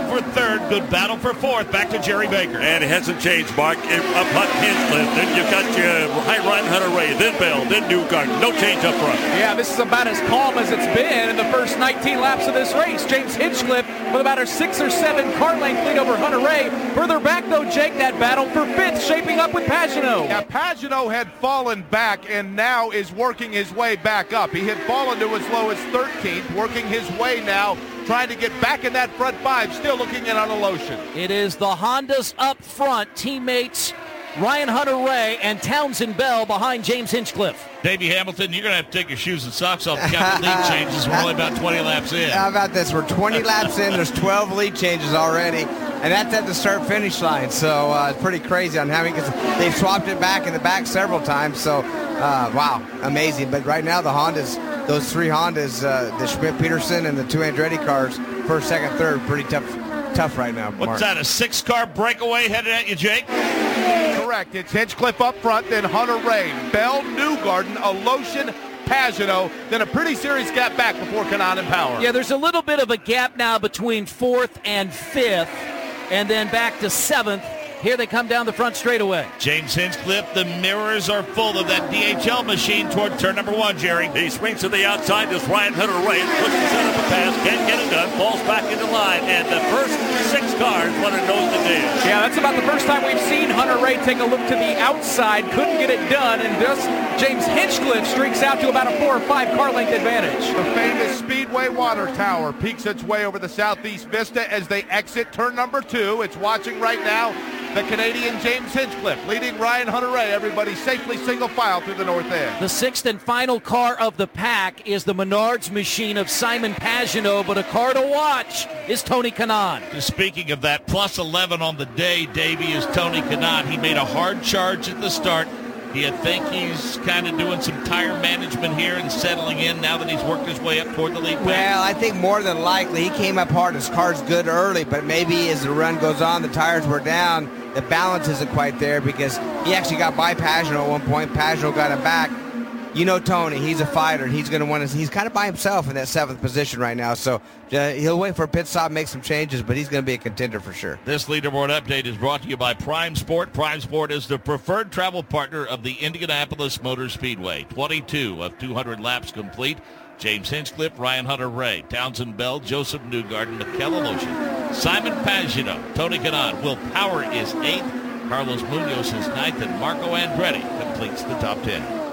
for third. Good battle for fourth. Back to Jerry Baker. And it hasn't changed, Mark. Up front, Hinchcliffe. Then you've got your Ryan Hunter-Reay. Then Bell. Then Newgarden. No change up front. Yeah, this is about as calm as it's been in the first 19 laps of this race. James Hinchcliffe with about a 6 or 7 car length lead over Hunter-Reay. Further back, though, Jake, that battle for fifth shaping up with Pagenaud. Yeah, Pagenaud had fallen back and now is working his way back up. He had fallen to as low as 13th, working his way now, trying to get back in that front five, still looking in on a lotion. It is the Hondas up front, teammates Ryan Hunter-Reay and Townsend Bell behind James Hinchcliffe. Davey Hamilton, you're going to have to take your shoes and socks off to count the lead changes. We're only about 20 laps in. How about this? We're 20 laps in. There's 12 lead changes already. And that's at the start-finish line. So it's pretty crazy on how because they've swapped it back in the back several times. So, wow, amazing. But right now the Hondas, those three Hondas, the Schmidt-Peterson and the two Andretti cars, first, second, third, pretty tough right now, Mark. What's that, a 6-car breakaway headed at you, Jake? Correct. It's Hinchcliffe up front, then Hunter-Reay, Bell, Newgarden, Aloshin, Pagenaud, then a pretty serious gap back before Kanaan and Power. Yeah, there's a little bit of a gap now between fourth and fifth, and then back to seventh. Here they come down the front straightaway. James Hinchcliffe, the mirrors are full of that DHL machine toward turn number one, Jerry. He swings to the outside. This Ryan Hunter-Reay pushes set up a pass, can't get it done, falls back into line, and the first 6 cars run a nose to tail. Yeah, that's about the first time we've seen Hunter-Reay take a look to the outside, couldn't get it done, and thus James Hinchcliffe streaks out to about a 4 or 5 car length advantage. The famous Speedway water tower peeks its way over the southeast vista as they exit turn number 2. It's watching right now the Canadian James Hinchcliffe leading Ryan Hunter-Reay. Everybody safely single file through the north end. The 6th and final car of the pack is the Menards machine of Simon Pagenaud, but a car to watch is Tony Kanaan. Speaking of that, plus 11 on the day, Davey, is Tony Kanaan. He made a hard charge at the start. Do you think he's kind of doing some tire management here and settling in now that he's worked his way up toward the lead pack? Well, I think more than likely he came up hard. His car's good early, but maybe as the run goes on, the tires were down. The balance isn't quite there because he actually got by Pagenaud at one point. Pagenaud got him back. You know Tony, he's a fighter. He's going to want to. He's kind of by himself in that 7th position right now. So he'll wait for a pit stop, make some changes, but he's going to be a contender for sure. This leaderboard update is brought to you by Prime Sport. Prime Sport is the preferred travel partner of the Indianapolis Motor Speedway. 22 of 200 laps complete. James Hinchcliffe, Ryan Hunter-Reay, Townsend Bell, Joseph Newgarden, Mikel Aloshin, Simon Pagenaud, Tony Kanaan. Will Power is 8th. Carlos Munoz is 9th, and Marco Andretti completes the top 10.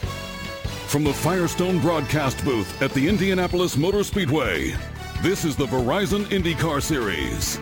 From the Firestone broadcast booth at the Indianapolis Motor Speedway, this is the Verizon IndyCar Series.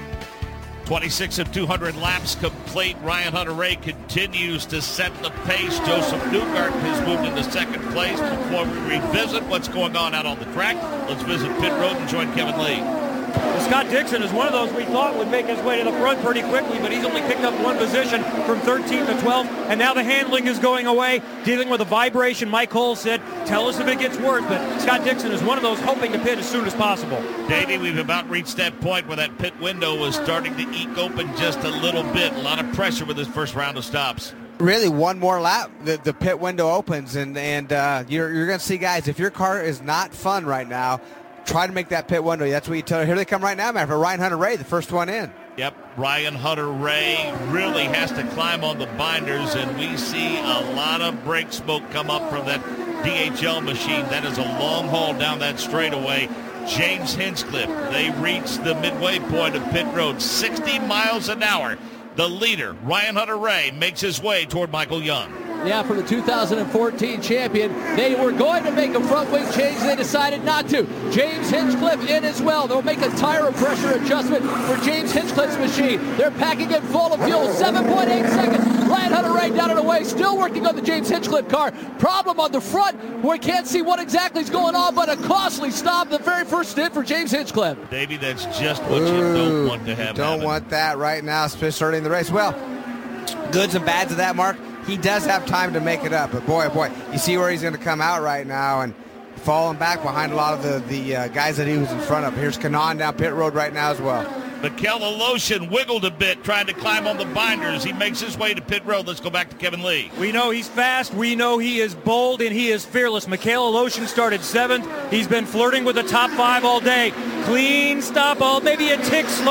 26 of 200 laps complete. Ryan Hunter-Reay continues to set the pace. Joseph Newgarden has moved into second place. Before we revisit what's going on out on the track, let's visit pit road and join Kevin Lee. Well, Scott Dixon is one of those we thought would make his way to the front pretty quickly, but he's only picked up one position from 13th to 12th, and now the handling is going away, dealing with a vibration. Mike Hull said, tell us if it gets worse, but Scott Dixon is one of those hoping to pit as soon as possible. Davey, we've about reached that point where that pit window was starting to eke open just a little bit. A lot of pressure with this first round of stops. Really, one more lap, the pit window opens, and you're going to see, guys, if your car is not fun right now, try to make that pit window. That's what you tell her. Here they come right now, man, for Ryan Hunter-Reay, the first one in. Yep, Ryan Hunter-Reay really has to climb on the binders, and we see a lot of brake smoke come up from that DHL machine. That is a long haul down that straightaway. James Hinchcliffe, they reach the midway point of pit road, 60 miles an hour. The leader, Ryan Hunter-Reay, makes his way toward Michael Young. Yeah, for the 2014 champion. They were going to make a front wing change. They decided not to. James Hinchcliffe in as well. They'll make a tire pressure adjustment for James Hinchcliffe's machine. They're packing it full of fuel. 7.8 seconds. Ryan Hunter-Reay down and away. Still working on the James Hinchcliffe car. Problem on the front. We can't see what exactly is going on, but a costly stop. The very first stint for James Hinchcliffe. Davey, that's just what you don't want to have. Don't want that right now, especially in the race. Well, goods and bads of that, Mark. He does have time to make it up, but boy, you see where he's going to come out right now and falling back behind a lot of the guys that he was in front of. Here's Kanaan down pit road right now as well. Mikel Aloshin wiggled a bit trying to climb on the binders. He makes his way to pit road. Let's go back to Kevin Lee. We know he's fast. We know he is bold, and he is fearless. Mikel Aloshin started 7th. He's been flirting with the top 5 all day. Clean stop, maybe a tick slower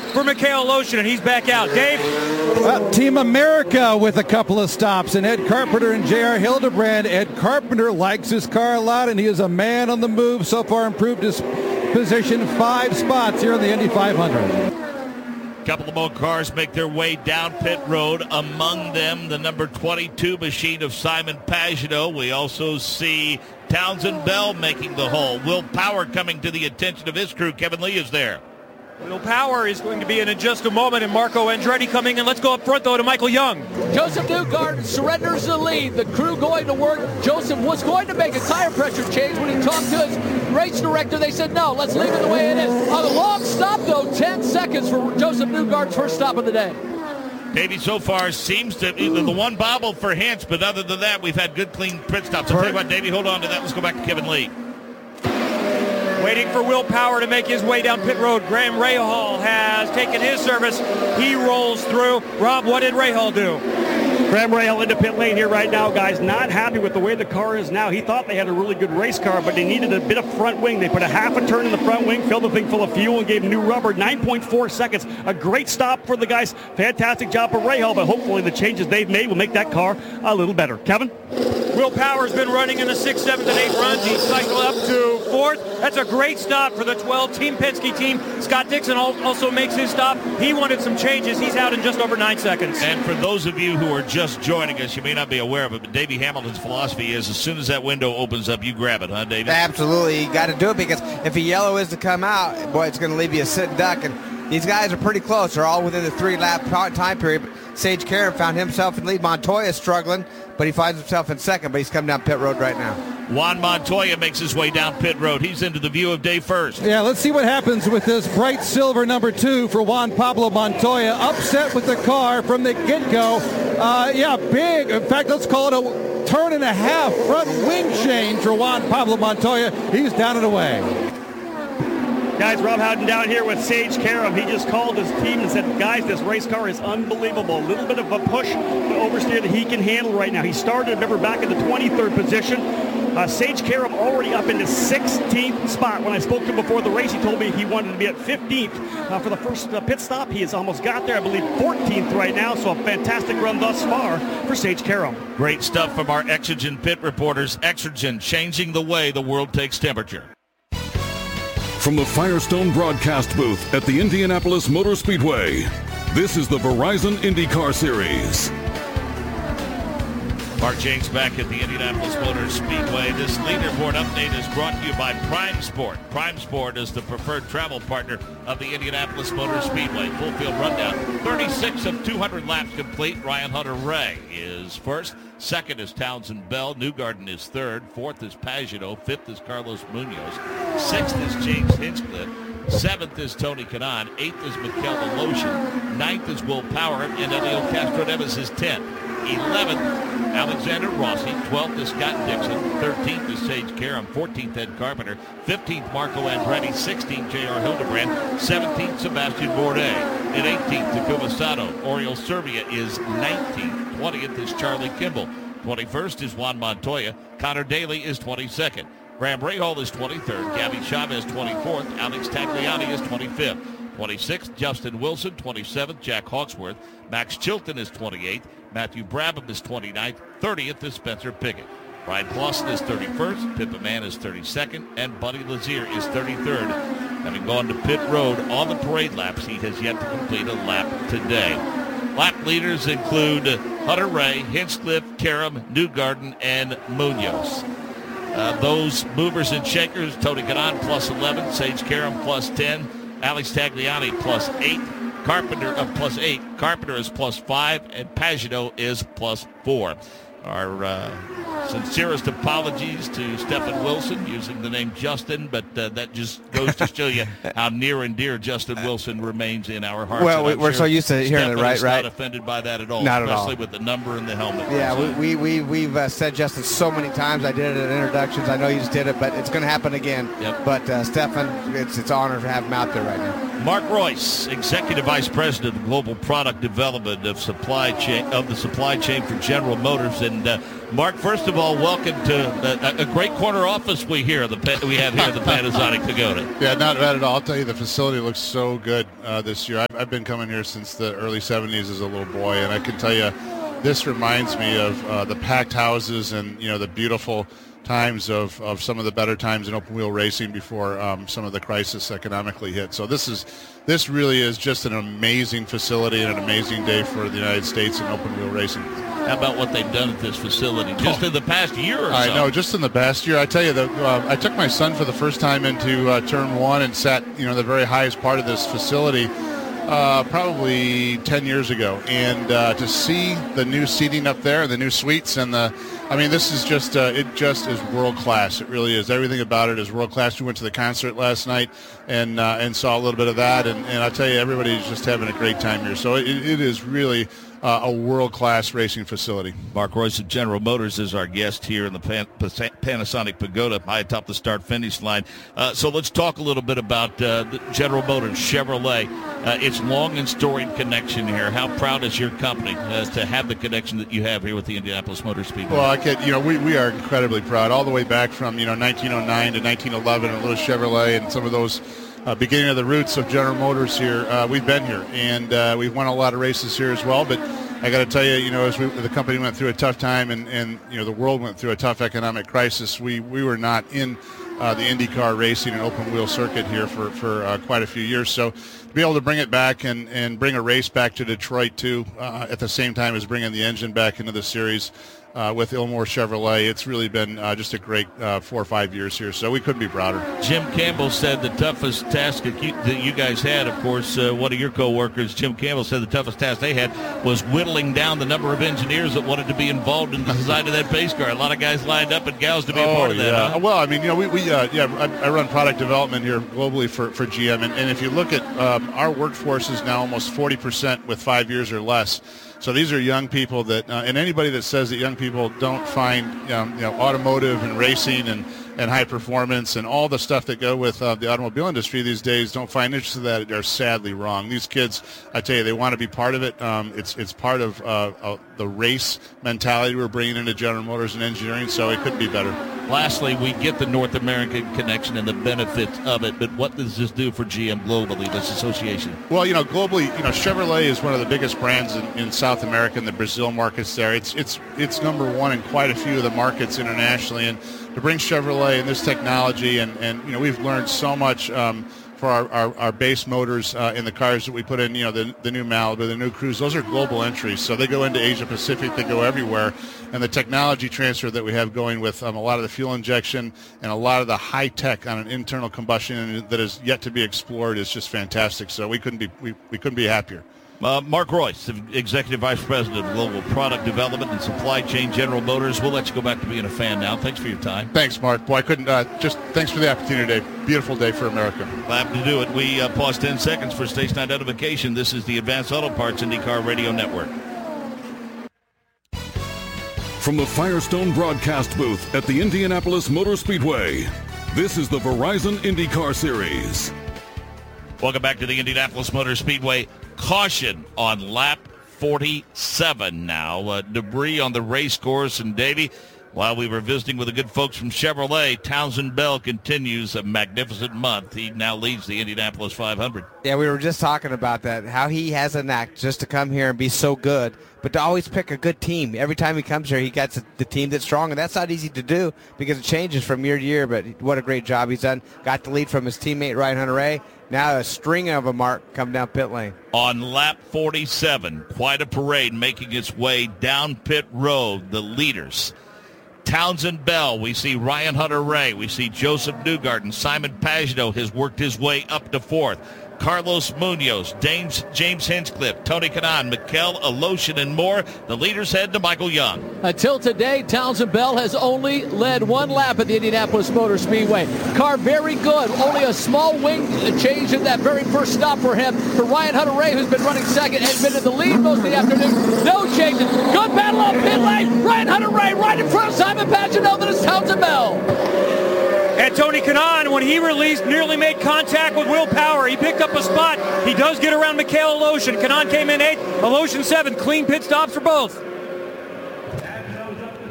for Mikhail Loshin, and he's back out. Dave? Team America with a couple of stops, and Ed Carpenter and J.R. Hildebrand. Ed Carpenter likes his car a lot, and he is a man on the move. So far improved his position 5 spots here on the Indy 500. Couple of more cars make their way down pit road. Among them, the number 22 machine of Simon Pagenaud. We also see Townsend Bell making the hole. Will Power coming to the attention of his crew. Kevin Lee is there. Will Power is going to be in just a moment, and Marco Andretti coming in. Let's go up front, though, to Michael Young. Joseph Newgarden surrenders the lead. The crew going to work. Joseph was going to make a tire pressure change when he talked to his race director. They said, no, let's leave it the way it is. On a long stop, though, 10 seconds for Joseph Newgarden's first stop of the day. Davey so far seems to be the one bobble for Hintz, but other than that, we've had good, clean pit stops. I'll tell you what, Davey, hold on to that. Let's go back to Kevin Lee. Waiting for Will Power to make his way down pit road. Graham Rahal has taken his service. He rolls through. Rob, what did Rahal do? Graham Rahal into pit lane here right now, guys. Not happy with the way the car is now. He thought they had a really good race car, but they needed a bit of front wing. They put a half a turn in the front wing, filled the thing full of fuel, and gave new rubber. 9.4 seconds. A great stop for the guys. Fantastic job for Rahal, but hopefully the changes they've made will make that car a little better. Kevin? Will Power's been running in the 6th, 7th, and 8th runs. He's cycled up to 4th. That's a great stop for the 12 Team Penske team. Scott Dixon also makes his stop. He wanted some changes. He's out in just over 9 seconds. And for those of you who are just joining us, you may not be aware of it, but Davey Hamilton's philosophy is as soon as that window opens up, you grab it, huh, Davey? Absolutely. You got to do it because if a yellow is to come out, boy, it's going to leave you a sitting duck. And these guys are pretty close. They're all within the 3-lap time period. But Sage Karam found himself in lead. Montoya struggling, but he finds himself in second, but he's coming down pit road right now. Juan Montoya makes his way down pit road. He's into the view of Dave first. Yeah, let's see what happens with this bright silver number 2 for Juan Pablo Montoya. Upset with the car from the get-go. Big. In fact, let's call it a turn and a half front wing change for Juan Pablo Montoya. He's down and away. Guys, Rob Howden down here with Sage Karam. He just called his team and said, guys, this race car is unbelievable. A little bit of a push to oversteer that he can handle right now. He started, remember, back in the 23rd position. Sage Karam already up into 16th spot. When I spoke to him before the race, he told me he wanted to be at 15th for the first pit stop. He has almost got there, I believe, 14th right now. So a fantastic run thus far for Sage Karam. Great stuff from our Exergen pit reporters. Exergen, changing the way the world takes temperature. From the Firestone broadcast booth at the Indianapolis Motor Speedway, this is the Verizon IndyCar Series. Mark James back at the Indianapolis Motor Speedway. This leaderboard update is brought to you by Prime Sport. Prime Sport is the preferred travel partner of the Indianapolis Motor Speedway. Full field rundown. 36 of 200 laps complete. Ryan Hunter-Reay is first. Second is Townsend Bell. Newgarden is third. Fourth is Pagenaud. Fifth is Carlos Munoz. Sixth is James Hinchcliffe. Seventh is Tony Kanaan. Eighth is Mikhail Loshin. Ninth is Will Power. And Elio Castroneves is 10th. 11th, Alexander Rossi. 12th is Scott Dixon. 13th is Sage Karam. 14th, Ed Carpenter. 15th, Marco Andretti. 16th, J.R. Hildebrand. 17th, Sebastian Bourdais. And 18th, Takuma Sato. Oriol Servia is 19th. 20th is Charlie Kimball. 21st is Juan Montoya. Connor Daly is 22nd. Graham Rahal is 23rd. Gabby Chavez 24th. Alex Tagliani is 25th. 26th, Justin Wilson. 27th, Jack Hawksworth. Max Chilton is 28th. Matthew Brabham is 29th. 30th is Spencer Pickett. Ryan Clausen is 31st. Pippa Mann is 32nd. And Buddy Lazier is 33rd. Having gone to pit road on the parade laps, he has yet to complete a lap today. Lap leaders include Hunter-Reay, Hinchcliffe, Karam, Newgarden, and Munoz. Those movers and shakers, Tony Kanaan plus 11, Sage Karam plus 10, Alex Tagliani plus 8, Carpenter plus 8, Carpenter is plus 5, and Pagenaud is plus 4. Our sincerest apologies to Stephen Wilson using the name Justin, but that just goes to show you how near and dear Justin Wilson remains in our hearts. Well, we're so used to hearing it, right? Not offended by that at all, not especially at all. with the number and the helmet. Yeah, we've said Justin so many times. I did it at introductions. I know you just did it, but it's going to happen again. Yep. But Stefan, it's an honor to have him out there right now. Mark Royce, Executive Vice President of Global Product Development of the supply chain for General Motors, and Mark, first of all, welcome to a great corner office we have here at the Panasonic Pagoda. Yeah, not bad at all. I'll tell you, the facility looks so good this year. I've been coming here since the early 70s as a little boy, and I can tell you, this reminds me of the packed houses and, the beautiful times of some of the better times in open wheel racing before some of the crisis economically hit. So this really is just an amazing facility and an amazing day for the United States in open wheel racing. How about what they've done at this facility just in the past year or so? I know, just in the past year. I tell you, I took my son for the first time into turn one and sat, the very highest part of this facility probably 10 years ago. And to see the new seating up there, the new suites, and this is just, it just is world class. It really is. Everything about it is world class. We went to the concert last night and saw a little bit of that. And I tell you, everybody's just having a great time here. So it is really a world-class racing facility. Mark Royce of General Motors is our guest here in the Panasonic Pagoda, high atop the start-finish line. So let's talk a little bit about General Motors, Chevrolet. Its long and storied connection here. How proud is your company to have the connection that you have here with the Indianapolis Motor Speedway? Well, we are incredibly proud, all the way back from 1909 to 1911, and Lewis Chevrolet and some of those beginning of the roots of General Motors here. We've been here, and we've won a lot of races here as well. But I got to tell you, as the company went through a tough time, and the world went through a tough economic crisis, we were not in the IndyCar racing and open wheel circuit here for quite a few years. So to be able to bring it back and bring a race back to Detroit too, at the same time as bringing the engine back into the series. With Ilmore Chevrolet, it's really been just a great 4 or 5 years here, so we couldn't be prouder. Jim Campbell said the toughest task that you guys had, of course, one of your co-workers, Jim Campbell, said the toughest task they had was whittling down the number of engineers that wanted to be involved in the design of that pace car. A lot of guys lined up and gals to be a part of that. Yeah. Huh? Well, I run product development here globally for GM, and if you look at our workforce is now almost 40% with 5 years or less. So these are young people that, and anybody that says that young people don't find, automotive and racing and high performance and all the stuff that go with the automobile industry these days don't find interest in that, they're sadly wrong. These kids, I tell you, they want to be part of it. It's part of the race mentality we're bringing into General Motors and engineering, so it couldn't be better. Lastly, we get the North American connection and the benefits of it, but what does this do for GM globally, this association? Well, globally, Chevrolet is one of the biggest brands in South America and the Brazil markets there. It's number one in quite a few of the markets internationally, and to bring Chevrolet and this technology, and we've learned so much for our base motors in the cars that we put in, the new Malibu, the new Cruze. Those are global entries, so they go into Asia Pacific, they go everywhere. And the technology transfer that we have going with a lot of the fuel injection and a lot of the high tech on an internal combustion that is yet to be explored is just fantastic. So we couldn't be happier. Mark Royce, Executive Vice President of Global Product Development and Supply Chain, General Motors. We'll let you go back to being a fan now. Thanks for your time. Thanks, Mark. Boy, I couldn't, thanks for the opportunity today. Beautiful day for America. Glad to do it. We pause 10 seconds for station identification. This is the Advanced Auto Parts IndyCar Radio Network. From the Firestone broadcast booth at the Indianapolis Motor Speedway, this is the Verizon IndyCar Series. Welcome back to the Indianapolis Motor Speedway. Caution on lap 47 now. Debris on the race course. And Davey, while we were visiting with the good folks from Chevrolet, Townsend Bell continues a magnificent month. He now leads the Indianapolis 500. Yeah, we were just talking about that, how he has a knack just to come here and be so good, but to always pick a good team. Every time he comes here, he gets the team that's strong, and that's not easy to do because it changes from year to year, but what a great job he's done. Got the lead from his teammate, Ryan Hunter-Reay. Now a string of a mark come down pit lane. On lap 47, quite a parade making its way down pit road. The leaders, Townsend Bell, we see Ryan Hunter-Reay, we see Joseph Newgarden, Simon Pagenaud has worked his way up to fourth. Carlos Munoz, James Hinchcliffe, Tony Kanaan, Mikel Aloshin, and more. The leaders head to Michael Young. Until today, Townsend Bell has only led one lap at the Indianapolis Motor Speedway. Car very good. Only a small wing change in that very first stop for him. For Ryan Hunter-Reay, who's been running second, has been in the lead most of the afternoon. No changes. Good battle on pit lane. Ryan Hunter-Reay right in front of Simon Pagenaud. That is Townsend Bell. And Tony Kanaan, when he released, nearly made contact with Will Power. He picked up a spot. He does get around Mikel Aloshin. Kanaan came in 8th, Aloshin 7th. Clean pit stops for both.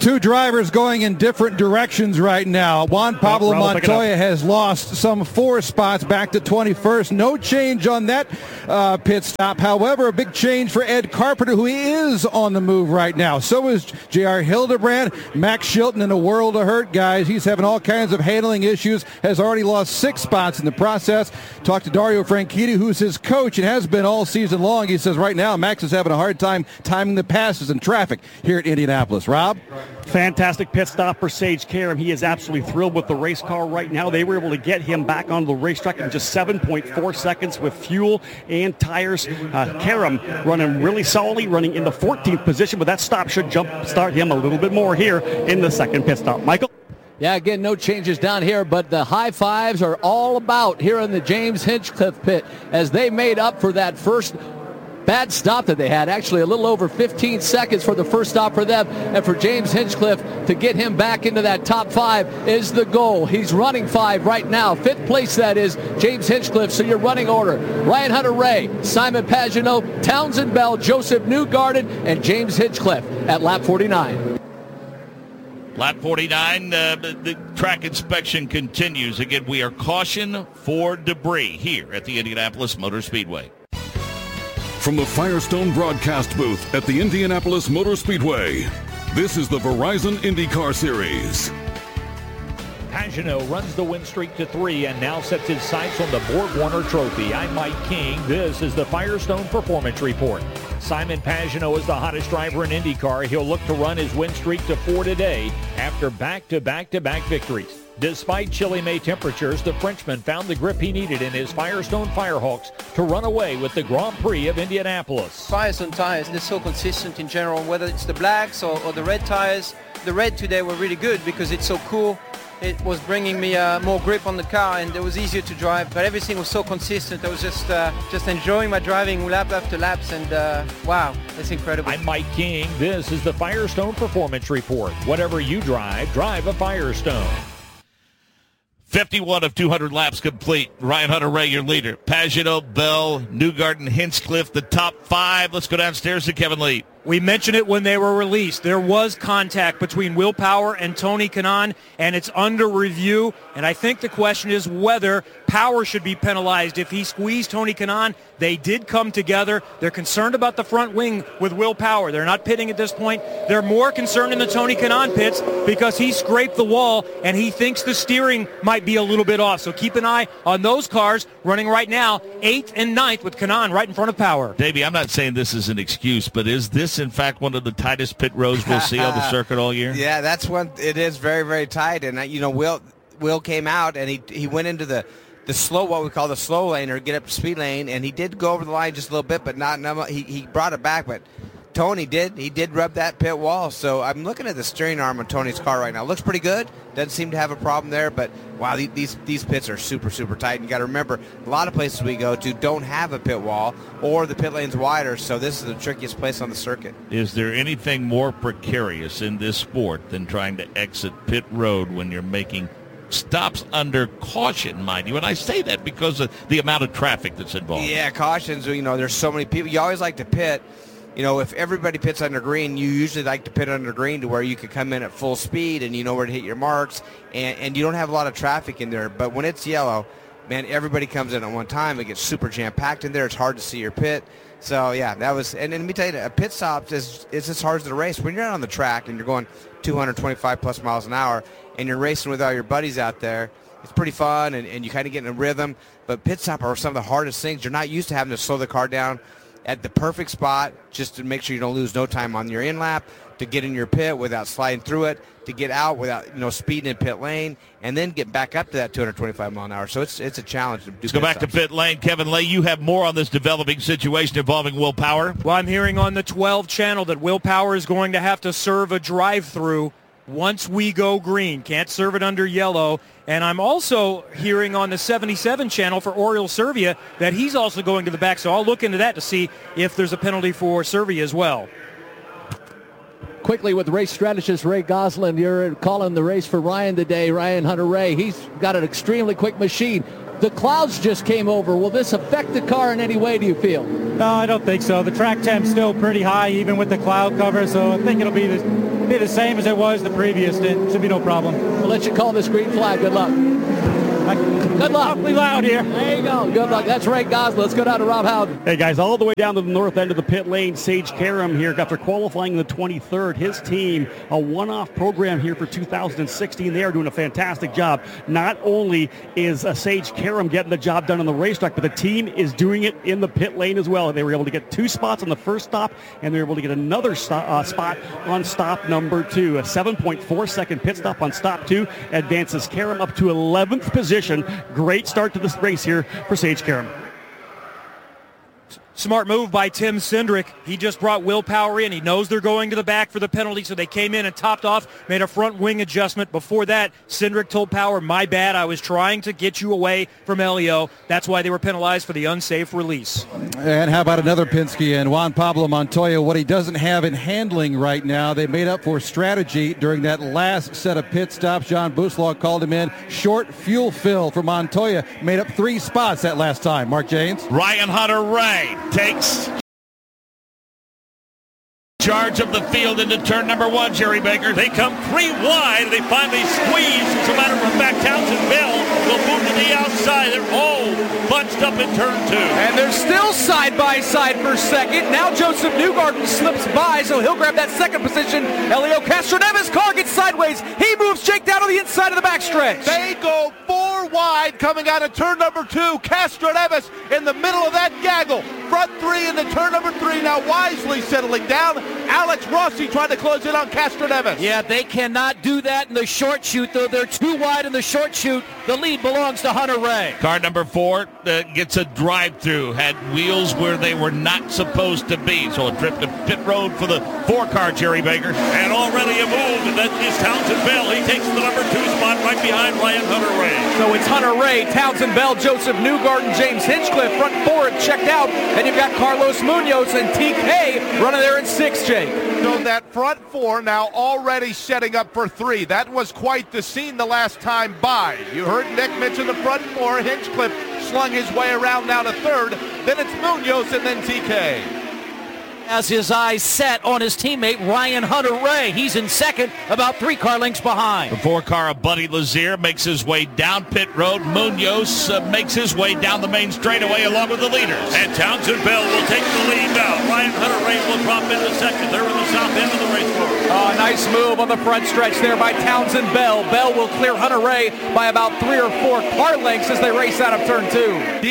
two drivers going in different directions right now. Juan Pablo Montoya has lost some 4 spots back to 21st. No change on that pit stop. However, a big change for Ed Carpenter, who he is on the move right now. So is J.R. Hildebrand. Max Chilton in a world of hurt, guys. He's having all kinds of handling issues, has already lost 6 spots in the process. Talked to Dario Franchitti, who's his coach and has been all season long. He says right now Max is having a hard time timing the passes in traffic here at Indianapolis. Rob? Fantastic pit stop for Sage Karam. He is absolutely thrilled with the race car right now. They were able to get him back onto the racetrack in just 7.4 seconds with fuel and tires. Karam running really solidly, running in the 14th position, but that stop should start him a little bit more here in the second pit stop. Michael? Yeah, again, no changes down here, but the high fives are all about here in the James Hinchcliffe pit as they made up for that first bad stop that they had. Actually, a little over 15 seconds for the first stop for them. And for James Hinchcliffe to get him back into that top 5 is the goal. He's running 5 right now. 5th place, that is, James Hinchcliffe. So your running order: Ryan Hunter-Reay, Simon Pagenaud, Townsend Bell, Joseph Newgarden, and James Hinchcliffe at lap 49. Lap 49, the track inspection continues. Again, we are caution for debris here at the Indianapolis Motor Speedway. From the Firestone broadcast booth at the Indianapolis Motor Speedway, this is the Verizon IndyCar Series. Pagenaud runs the win streak to 3 and now sets his sights on the Borg-Warner Trophy. I'm Mike King. This is the Firestone Performance Report. Simon Pagenaud is the hottest driver in IndyCar. He'll look to run his win streak to 4 today after back-to-back victories. Despite chilly May temperatures, the Frenchman found the grip he needed in his Firestone Firehawks to run away with the Grand Prix of Indianapolis. Firestone tires, they're so consistent in general, whether it's the blacks or the red tires. The red today were really good because it's so cool. It was bringing me more grip on the car and it was easier to drive, but everything was so consistent. I was just enjoying my driving lap after laps, and wow, that's incredible. I'm Mike King. This is the Firestone Performance Report. Whatever you drive, drive a Firestone. 51 of 200 laps complete. Ryan Hunter-Reay, your leader. Pagenaud, Bell, Newgarden, Hinchcliffe, the top 5. Let's go downstairs to Kevin Lee. We mentioned it when they were released. There was contact between Will Power and Tony Kanaan, and it's under review. And I think the question is whether Power should be penalized. If he squeezed Tony Kanaan, they did come together. They're concerned about the front wing with Will Power. They're not pitting at this point. They're more concerned in the Tony Kanaan pits because he scraped the wall, and he thinks the steering might be a little bit off. So keep an eye on those cars running right now, 8th and 9th with Kanaan right in front of Power. Davey, I'm not saying this is an excuse, but is this in fact one of the tightest pit rows we'll see on the circuit all year? Yeah, that's one. It is very, very tight. And Will came out and he went into the slow, what we call the slow lane or get up to speed lane, and he did go over the line just a little bit, but not enough. He brought it back, but Tony did rub that pit wall. So I'm looking at the steering arm on Tony's car right now. Looks pretty good. Doesn't seem to have a problem there, but wow, these pits are super, super tight. And you got to remember, a lot of places we go to don't have a pit wall or the pit lane's wider, so this is the trickiest place on the circuit. Is there anything more precarious in this sport than trying to exit pit road when you're making stops under caution, mind you? And I say that because of the amount of traffic that's involved. Yeah, cautions, there's so many people. You always like to pit. If everybody pits under green, you usually like to pit under green to where you can come in at full speed and you know where to hit your marks, and you don't have a lot of traffic in there. But when it's yellow, man, everybody comes in at one time. It gets super jam-packed in there. It's hard to see your pit. So, yeah, that was – and let me tell you, a pit stop is as hard as the race. When you're out on the track and you're going 225-plus miles an hour and you're racing with all your buddies out there, it's pretty fun and you kind of get in a rhythm. But pit stop are some of the hardest things. You're not used to having to slow the car down at the perfect spot just to make sure you don't lose no time on your in-lap, to get in your pit without sliding through it, to get out without speeding in pit lane, and then get back up to that 225 mile an hour. So it's a challenge to do. Let's go back to pit lane. Kevin Lee, you have more on this developing situation involving Will Power. Well, I'm hearing on the 12 channel that Will Power is going to have to serve a drive-through once we go green. Can't serve it under yellow. And I'm also hearing on the 77 channel for Oriol Servia that he's also going to the back. So I'll look into that to see if there's a penalty for Servia as well. Quickly with race strategist Ray Gosselin, you're calling the race for Ryan today. Ryan Hunter-Reay, he's got an extremely quick machine. The clouds just came over. Will this affect the car in any way, do you feel? No, I don't think so. The track temp's still pretty high, even with the cloud cover, so I think it'll be Be the same as it was the previous. It should be no problem. We'll let you call this green flag. Good luck. Good luck. Awfully loud here. There you go. Good luck. That's Ray Gosling. Let's go down to Rob Howden. Hey, guys, all the way down to the north end of the pit lane, Sage Karam here after qualifying in the 23rd. His team, a one-off program here for 2016. They are doing a fantastic job. Not only is Sage Karam getting the job done on the racetrack, but the team is doing it in the pit lane as well. They were able to get 2 spots on the first stop, and they were able to get another spot on stop number 2. A 7.4-second pit stop on stop 2 advances Karam up to 11th position. Great start to this race here for Sage Karam. Smart move by Tim Cindric. He just brought Willpower in. He knows they're going to the back for the penalty, so they came in and topped off, made a front wing adjustment. Before that, Cindric told Power, my bad, I was trying to get you away from Elio. That's why they were penalized for the unsafe release. And how about another Penske and Juan Pablo Montoya? What he doesn't have in handling right now, they made up for strategy during that last set of pit stops. John Boussault called him in. Short fuel fill for Montoya. Made up 3 spots that last time. Mark Janes. Ryan Hunter-Reay takes charge of the field into turn number 1, Jerry Baker. They come 3 wide. They finally squeeze. As a matter of fact, Townsend Bell will move to the outside. They're all bunched up in turn 2. And they're still side by side for second. Now Joseph Newgarden slips by, so he'll grab that second position. Elio Castroneves' car gets sideways. He moves Jake down on the inside of the backstretch. They go 4 wide coming out of turn number 2. Castroneves in the middle of that gaggle. Front 3 into turn number 3. Now wisely settling down. Alex Rossi trying to close in on Castroneves. Yeah, they cannot do that in the short shoot, though. They're too wide in the short shoot. The lead belongs to Hunter-Reay. Car number 4 gets a drive-through. Had wheels where they were not supposed to be. So a trip to pit road for the 4-car, Jerry Baker. And already a move, and that is Townsend Bell. He takes the number 2 spot right behind Ryan Hunter-Reay. So it's Hunter-Reay, Townsend Bell, Joseph Newgarden, James Hinchcliffe. Front 4 checked out. And you've got Carlos Munoz and TK running there in 6th, Jake. So that front 4 now already setting up for 3. That was quite the scene the last time by. You heard Nick mention the front 4. Hinchcliffe slung his way around now to 3rd. Then it's Munoz and then TK. Has his eyes set on his teammate Ryan Hunter-Reay. He's in 2nd, about 3 car lengths behind. The 4-car of Buddy Lazier makes his way down pit road. Munoz makes his way down the main straightaway along with the leaders. And Townsend Bell will take the lead now. Ryan Hunter-Reay will drop into 2nd. They're in the south end of the race course. Nice move on the front stretch there by Townsend Bell. Bell will clear Hunter-Reay by about 3 or 4 car lengths as they race out of turn 2.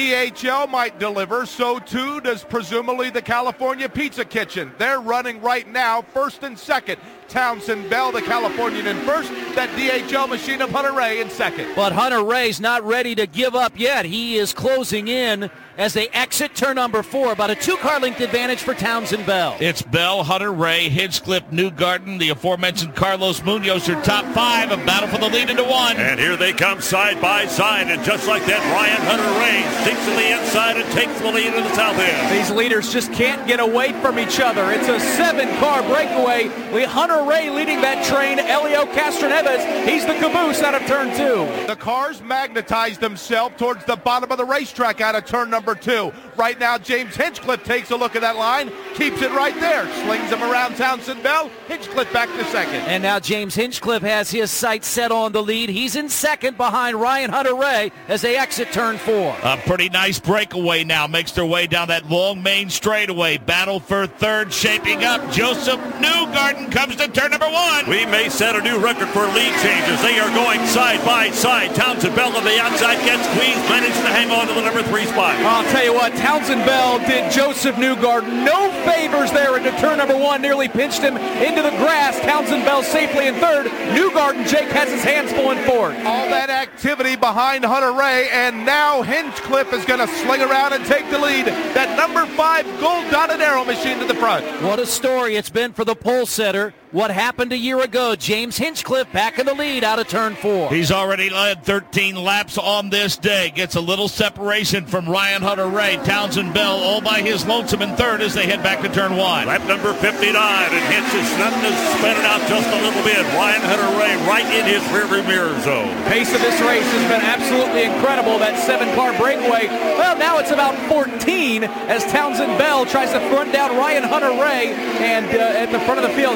DHL might deliver, so too does presumably the California Pizza Kitchen. They're running right now, 1st and 2nd. Townsend Bell, the Californian, in 1st. That DHL machine of Hunter-Reay in 2nd. But Hunter-Reay's not ready to give up yet. He is closing in as they exit turn number 4. About a 2-car length advantage for Townsend Bell. It's Bell, Hunter-Reay, Hinchcliffe, Newgarden, the aforementioned Carlos Munoz are top 5. A battle for the lead into 1. And here they come side by side. And just like that, Ryan Hunter-Reay sticks to the inside and takes the lead in the south end. These leaders just can't get away from each other. It's a 7-car breakaway with Hunter-Reay leading that train. Elio Castroneves, he's the caboose out of turn 2. The cars magnetize themselves towards the bottom of the racetrack out of turn number 2. Right now, James Hinchcliffe takes a look at that line, keeps it right there, slings him around Townsend Bell. Hinchcliffe back to 2nd. And now James Hinchcliffe has his sights set on the lead. He's in 2nd behind Ryan Hunter-Reay as they exit turn 4. A pretty nice breakaway now makes their way down that long main straightaway. Battle for 3rd shaping up. Joseph Newgarden comes to turn number 1. We may set a new record for lead changes. They are going side by side. Townsend Bell on the outside gets squeezed, managed to hang on to the number 3 spot. I'll tell you what, Townsend Bell did Joseph Newgarden no favors there into turn number 1. Nearly pinched him into the grass. Townsend Bell safely in 3rd. Newgarden, Jake, has his hands full in 4th. All that activity behind Hunter-Reay, and now Hinchcliffe is going to sling around and take the lead. That number 5 gold-dotted arrow machine to the front. What a story it's been for the pole setter. What happened a year ago? James Hinchcliffe back in the lead out of turn 4. He's already led 13 laps on this day. Gets a little separation from Ryan Hunter-Reay. Townsend Bell all by his lonesome in 3rd as they head back to turn 1. Lap number 59, and Hinch is starting to spin it out just a little bit. Ryan Hunter-Reay right in his rearview mirror zone. Pace of this race has been absolutely incredible. That 7-car breakaway. Well, now it's about 14 as Townsend Bell tries to front down Ryan Hunter-Reay, and at the front of the field heading to turn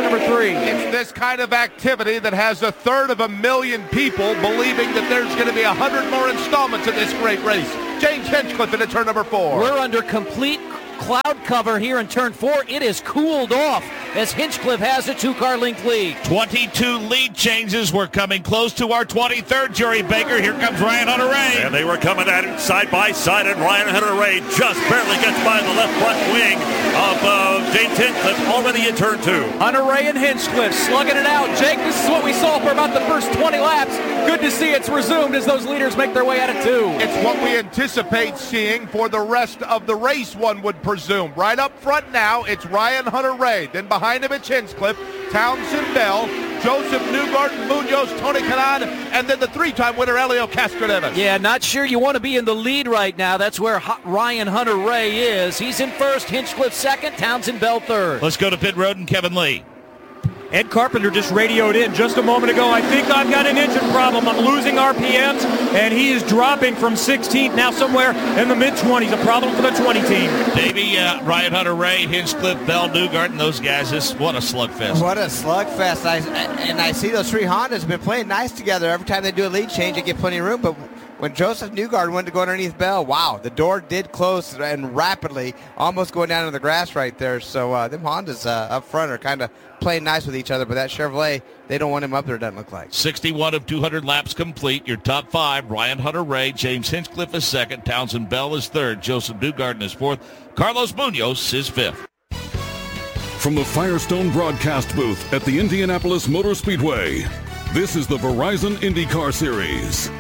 number 3. It's this kind of activity that has 1/3 people believing that there's going to be 100 more installments of this great race. James Hinchcliffe into turn number 4. We're under complete cloud cover here in turn 4. It is cooled off as Hinchcliffe has a 2-car length lead. 22 lead changes. We're coming close to our 23rd, Jerry Baker. Here comes Ryan Hunter-Reay. And they were coming at it side by side, and Ryan Hunter-Reay just barely gets by the left front wing of James Hinchcliffe already in turn 2. Hunter-Reay and Hinchcliffe slugging it out. Jake, this is what we saw for about the first 20 laps. Good to see it's resumed as those leaders make their way at it too. It's what we anticipate seeing for the rest of the race, one would presume. Right up front now, it's Ryan Hunter-Reay. Then behind him, it's Hinchcliffe, Townsend Bell, Joseph Newgarden, Munoz, Tony Kanaan, and then the 3-time winner, Helio Castroneves. Yeah, not sure you want to be in the lead right now. That's where Ryan Hunter-Reay is. He's in first, Hinchcliffe second, Townsend Bell third. Let's go to pit road and Kevin Lee. Ed Carpenter just radioed in just a moment ago. I think I've got an engine problem. I'm losing RPMs, and he is dropping from 16th now somewhere in the mid-20s. A problem for the 20 team. Davey, Ryan Hunter-Reay, Hinchcliffe, Bell, Newgarden, those guys. What a slugfest. What a slugfest. I see those 3 Hondas have been playing nice together. Every time they do a lead change, they get plenty of room, but when Joseph Newgarden went to go underneath Bell, wow, the door did close and rapidly, almost going down to the grass right there. So them Hondas up front are kind of playing nice with each other, but that Chevrolet, they don't want him up there, it doesn't look like. 61 of 200 laps complete. Your top 5, Ryan Hunter-Reay, James Hinchcliffe is second, Townsend Bell is third, Joseph Newgarden is fourth, Carlos Munoz is fifth. From the Firestone broadcast booth at the Indianapolis Motor Speedway, this is the Verizon IndyCar Series.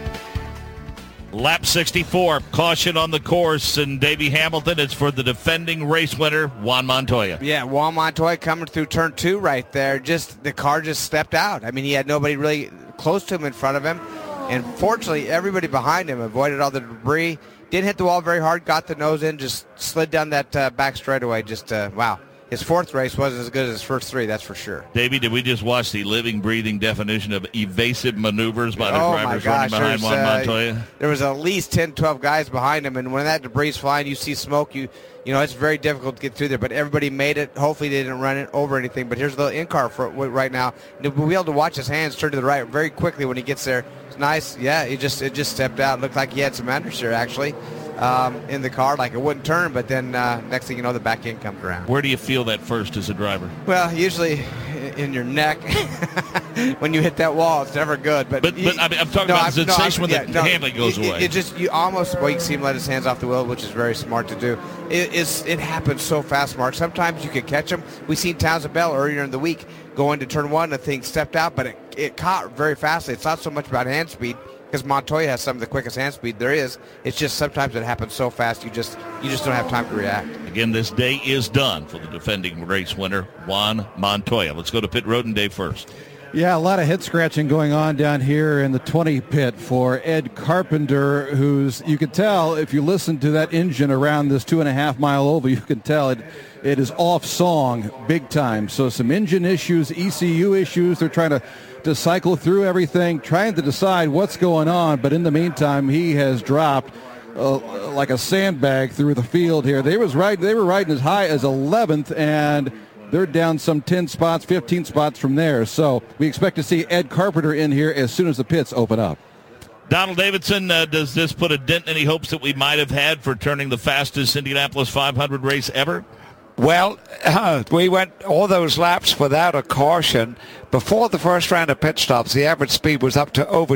Lap 64, caution on the course, and Davey Hamilton, it's for the defending race winner, Juan Montoya. Yeah, Juan Montoya coming through turn 2 right there. The car just stepped out. I mean, he had nobody really close to him in front of him. And fortunately, everybody behind him avoided all the debris. Didn't hit the wall very hard, got the nose in, just slid down that back straightaway. Wow. His 4th race wasn't as good as his first 3, that's for sure. Davey, did we just watch the living, breathing definition of evasive maneuvers by the drivers running behind Juan Montoya? There was at least 10, 12 guys behind him, and when that debris is flying, you see smoke, you know, it's very difficult to get through there, but everybody made it. Hopefully they didn't run it over anything, but here's the in-car for right now. We'll be able to watch his hands turn to the right very quickly when he gets there. It's nice. Yeah, it just stepped out. It looked like he had some understeer, actually. In the car, like it wouldn't turn, but then next thing you know, the back end comes around. Where do you feel that first as a driver? Well, usually in your neck. When you hit that wall, it's never good. But I mean, I'm talking about the sensation when the handling goes away. You can see him let his hands off the wheel, which is very smart to do. It happens so fast, Mark. Sometimes you can catch him. We seen Townsend Bell earlier in the week go into turn 1, the thing stepped out, but it caught very fastly. It's not so much about hand speed, because Montoya has some of the quickest hand speed there is. It's just sometimes it happens so fast you just don't have time to react. Again, this day is done for the defending race winner, Juan Montoya. Let's go to pit road and Dave first. Yeah, a lot of head scratching going on down here in the 20 pit for Ed Carpenter, who's, you can tell if you listen to that engine around this 2.5 mile oval, you can tell it is off song big time. So some engine issues, ECU issues. They're trying to cycle through everything, trying to decide what's going on. But in the meantime, he has dropped like a sandbag through the field here. They were riding as high as 11th, and they're down some 10 spots, 15 spots from there. So we expect to see Ed Carpenter in here as soon as the pits open up. Donald Davidson, does this put a dent in any hopes that we might have had for turning the fastest Indianapolis 500 race ever? Well, we went all those laps without a caution. Before the first round of pit stops, the average speed was up to over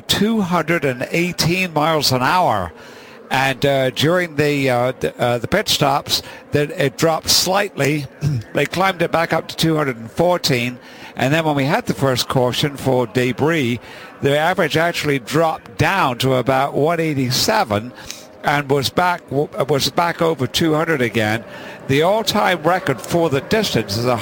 218 miles an hour. And during the pit stops, it dropped slightly. They climbed it back up to 214. And then when we had the first caution for debris, the average actually dropped down to about 187 and was back over 200 again. The all-time record for the distance is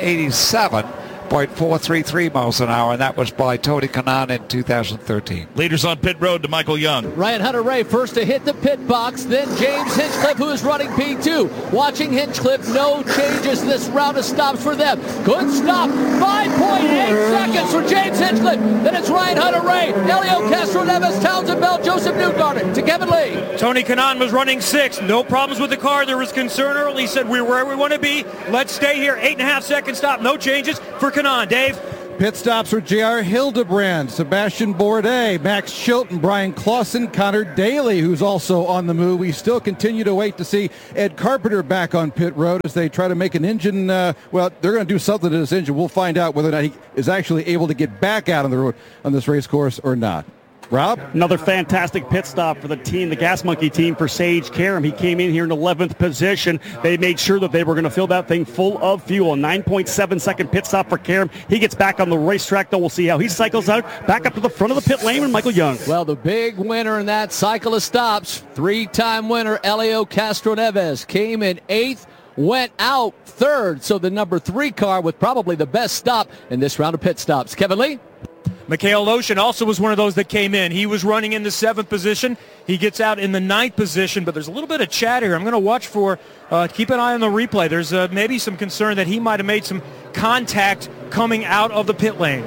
187.433 miles an hour, and that was by Tony Kanaan in 2013. Leaders on pit road to Michael Young. Ryan Hunter-Reay first to hit the pit box, then James Hinchcliffe, who is running P2. Watching Hinchcliffe, no changes this round of stops for them. Good stop, 5.8 seconds for James Hinchcliffe. Then it's Ryan Hunter-Reay, Helio Castroneves, Townsend Bell, Joseph Newgarden to Kevin Lee. Tony Kanaan was running 6th. No problems with the car. There was concern early. He said, we're where we want to be. Let's stay here. 8.5 second stop. No changes for working on, Dave? Pit stops for J.R. Hildebrand, Sebastian Bourdais, Max Chilton, Brian Clausen, Connor Daly, who's also on the move. We still continue to wait to see Ed Carpenter back on pit road as they try to make an engine. They're going to do something to this engine. We'll find out whether or not he is actually able to get back out on the road on this race course or not. Rob? Another fantastic pit stop for the team, the Gas Monkey team, for Sage Karam. He came in here in 11th position. They made sure that they were going to fill that thing full of fuel. 9.7 second pit stop for Karam. He gets back on the racetrack, though. We'll see how he cycles out. Back up to the front of the pit lane with Michael Young. Well, the big winner in that cycle of stops, three-time winner Helio Castroneves, came in 8th, went out 3rd. So the number 3 car with probably the best stop in this round of pit stops. Kevin Lee? Mikhail Loshin also was one of those that came in. He was running in the 7th position. He gets out in the 9th position, but there's a little bit of chatter here. I'm going to watch for, keep an eye on the replay. There's maybe some concern that he might have made some contact coming out of the pit lane.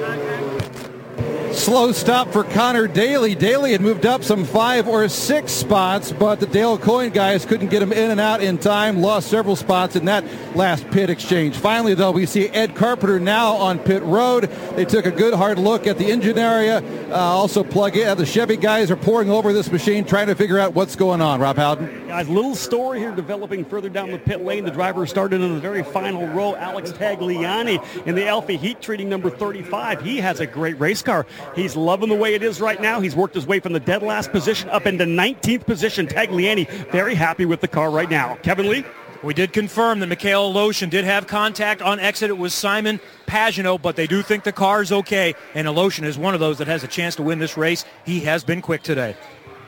Slow stop for Connor Daly. Daly had moved up some 5 or 6 spots, but the Dale Coyne guys couldn't get him in and out in time. Lost several spots in that last pit exchange. Finally, though, we see Ed Carpenter now on pit road. They took a good hard look at the engine area. Also plug in. The Chevy guys are pouring over this machine, trying to figure out what's going on. Rob Howden. Guys, little story here developing further down the pit lane. The driver started in the very final row, Alex Tagliani, in the Alfa heat treating number 35. He has a great race car. He's loving the way it is right now. He's worked his way from the dead last position up into 19th position. Tagliani very happy with the car right now. Kevin Lee? We did confirm that Mikhail Loshin did have contact on exit. It was Simon Pagenaud, but they do think the car is okay, and Loshin is one of those that has a chance to win this race. He has been quick today.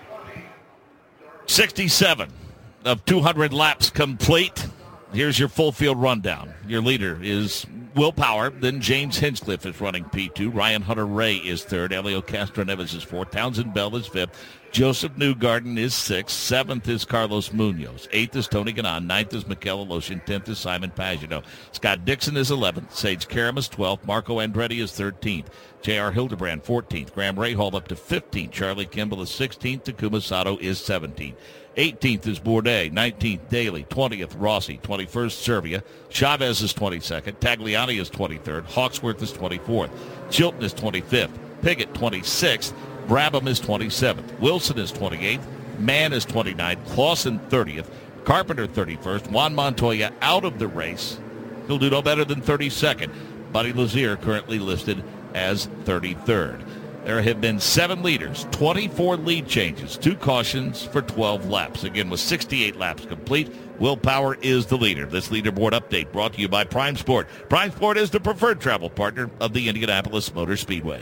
67 of 200 laps complete. Here's your full field rundown. Your leader is Will Power. Then James Hinchcliffe is running P2. Ryan Hunter-Reay is 3rd. Helio Castroneves is 4th. Townsend Bell is 5th. Joseph Newgarden is 6th. 7th is Carlos Munoz. 8th is Tony Kanaan. 9th is Mikhail Loshin. 10th is Simon Pagenaud. Scott Dixon is 11th. Sage Karam is 12th. Marco Andretti is 13th. J.R. Hildebrand 14th. Graham Rahal up to 15th. Charlie Kimball is 16th. Takuma Sato is 17th. 18th is Bourdais, 19th Daly, 20th Rossi, 21st Servia, Chavez is 22nd, Tagliani is 23rd, Hawksworth is 24th, Chilton is 25th, Piggott 26th, Brabham is 27th, Wilson is 28th, Mann is 29th, Clausen 30th, Carpenter 31st, Juan Montoya out of the race. He'll do no better than 32nd. Buddy Lazier currently listed as 33rd. There have been 7 leaders, 24 lead changes, 2 cautions for 12 laps. Again, with 68 laps complete, Will Power is the leader. This leaderboard update brought to you by Prime Sport. Prime Sport is the preferred travel partner of the Indianapolis Motor Speedway.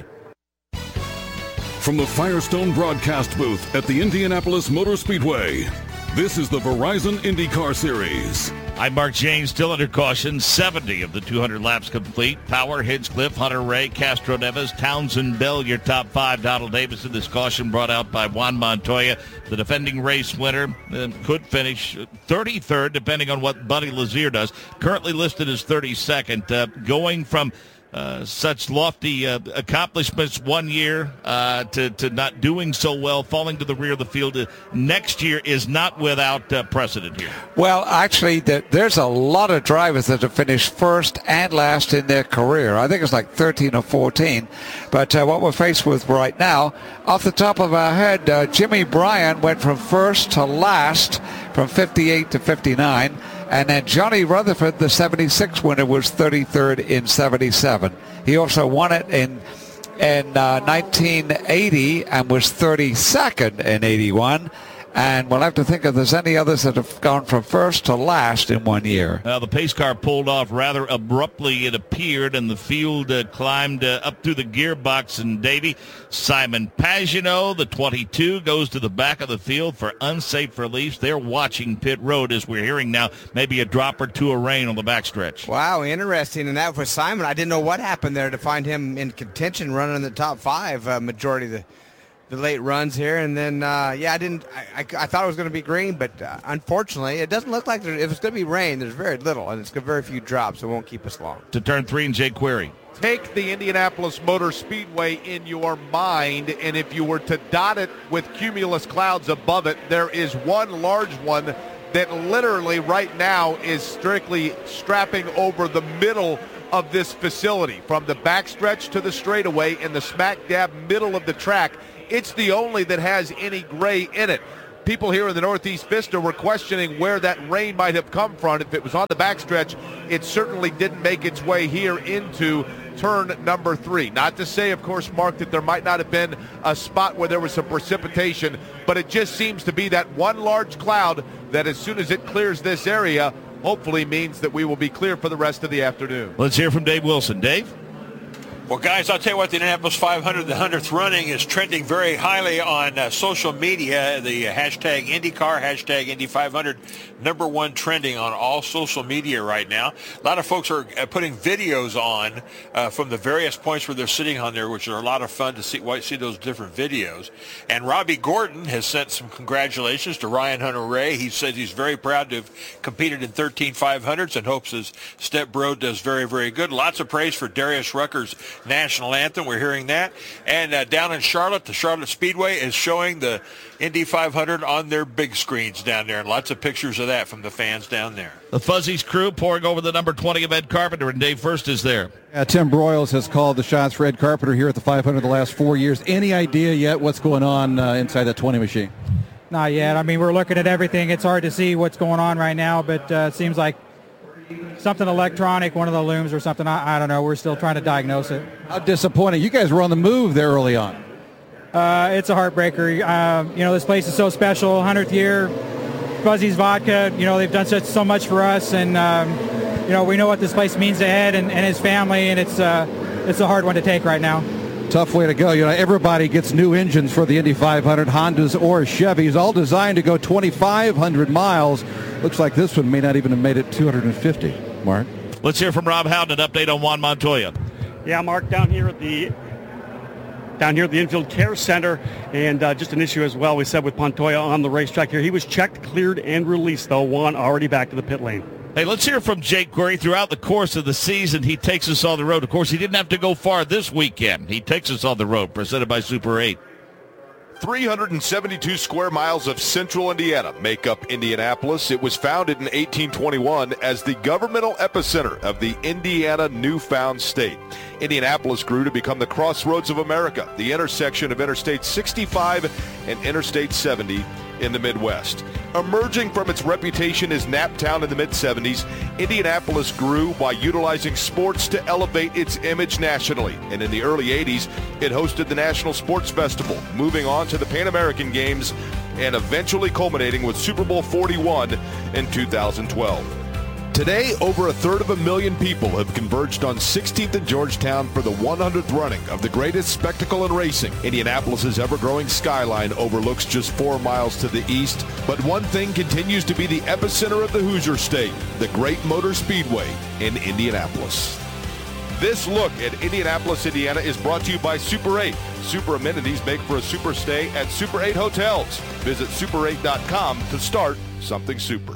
From the Firestone broadcast booth at the Indianapolis Motor Speedway, this is the Verizon IndyCar Series. I'm Mark James, still under caution. 70 of the 200 laps complete. Power, Hinchcliffe, Hunter-Reay, Castroneves, Townsend Bell, your top 5. Donald Davison, this caution brought out by Juan Montoya. The defending race winner could finish 33rd, depending on what Buddy Lazier does. Currently listed as 32nd. Going from such lofty accomplishments one year to not doing so well, falling to the rear of the field next year is not without precedent here. Well, actually, there's a lot of drivers that have finished first and last in their career. I think it's like 13 or 14. But what we're faced with right now, off the top of our head, Jimmy Bryan went from first to last from 58 to 59. And then Johnny Rutherford, the 76 winner, was 33rd in 77. He also won it in 1980 and was 32nd in 81. And we'll have to think if there's any others that have gone from first to last in 1 year. The pace car pulled off rather abruptly, it appeared, and the field climbed up through the gearbox. And Davey, Simon Pagenaud, the 22, goes to the back of the field for unsafe release. They're watching pit road as we're hearing now, maybe a drop or two of rain on the backstretch. Wow, interesting. And that for Simon, I didn't know what happened there to find him in contention running in the top 5 majority of the late runs here. And then, I thought it was going to be green, but unfortunately, it doesn't look like if it's going to be rain, there's very little, and it's got very few drops, so it won't keep us long. To turn 3 and Jake Query. Take the Indianapolis Motor Speedway in your mind, and if you were to dot it with cumulus clouds above it, there is one large one that literally right now is strictly strapping over the middle of this facility. From the backstretch to the straightaway in the smack dab middle of the track, it's the only that has any gray in it. People here in the Northeast Vista were questioning where that rain might have come from. If it was on the backstretch, it certainly didn't make its way here into turn number 3. Not to say, of course, Mark, that there might not have been a spot where there was some precipitation, but it just seems to be that one large cloud that as soon as it clears this area, hopefully means that we will be clear for the rest of the afternoon. Let's hear from Dave Wilson. Dave? Well, guys, I'll tell you what, the Indianapolis 500, the 100th running, is trending very highly on social media. The hashtag IndyCar, hashtag Indy500, #1 trending on all social media right now. A lot of folks are putting videos on from the various points where they're sitting on there, which are a lot of fun to see those different videos. And Robbie Gordon has sent some congratulations to Ryan Hunter-Reay. He says he's very proud to have competed in 13 500s and hopes his stepbro does very, very good. Lots of praise for Darius Rucker's national anthem. We're hearing that. And down in Charlotte, the Charlotte Speedway is showing the Indy 500 on their big screens down there, and lots of pictures of that from the fans down there. The Fuzzies crew pouring over the number 20 of Ed Carpenter, and Dave First is there. Tim Broyles has called the shots for Ed Carpenter here at the 500 the last 4 years. Any idea yet what's going on inside that 20 machine? Not yet. I mean, we're looking at everything. It's hard to see what's going on right now, but it seems like something electronic, one of the looms or something. I don't know. We're still trying to diagnose it. How disappointing. You guys were on the move there early on. It's a heartbreaker. This place is so special. 100th year, Fuzzy's Vodka. They've done so much for us, and we know what this place means to Ed and his family, and it's a hard one to take right now. Tough way to go. Everybody gets new engines for the Indy 500, Hondas or Chevys, all designed to go 2,500 miles. Looks like this one may not even have made it 250, Mark. Let's hear from Rob Howden, an update on Juan Montoya. Yeah, Mark, down here at the Infield Care Center, and just an issue as well. We said with Montoya on the racetrack here, he was checked, cleared, and released, though. Juan already back to the pit lane. Hey, let's hear from Jake Query. Throughout the course of the season, he takes us on the road. Of course, he didn't have to go far this weekend. He takes us on the road, presented by Super 8. 372 square miles of central Indiana make up Indianapolis. It was founded in 1821 as the governmental epicenter of the Indiana newfound state. Indianapolis grew to become the crossroads of America, the intersection of Interstate 65 and Interstate 70 in the Midwest. Emerging from its reputation as Naptown in the mid-70s, Indianapolis grew by utilizing sports to elevate its image nationally. And in the early 80s, it hosted the National Sports Festival, moving on to the Pan American Games and eventually culminating with Super Bowl 41 in 2012. Today, over 250,000 people have converged on 16th and Georgetown for the 100th running of the greatest spectacle in racing. Indianapolis's ever-growing skyline overlooks just 4 miles to the east, but one thing continues to be the epicenter of the Hoosier State, the Great Motor Speedway in Indianapolis. This look at Indianapolis, Indiana is brought to you by Super 8. Super amenities make for a super stay at Super 8 hotels. Visit super8.com to start something super.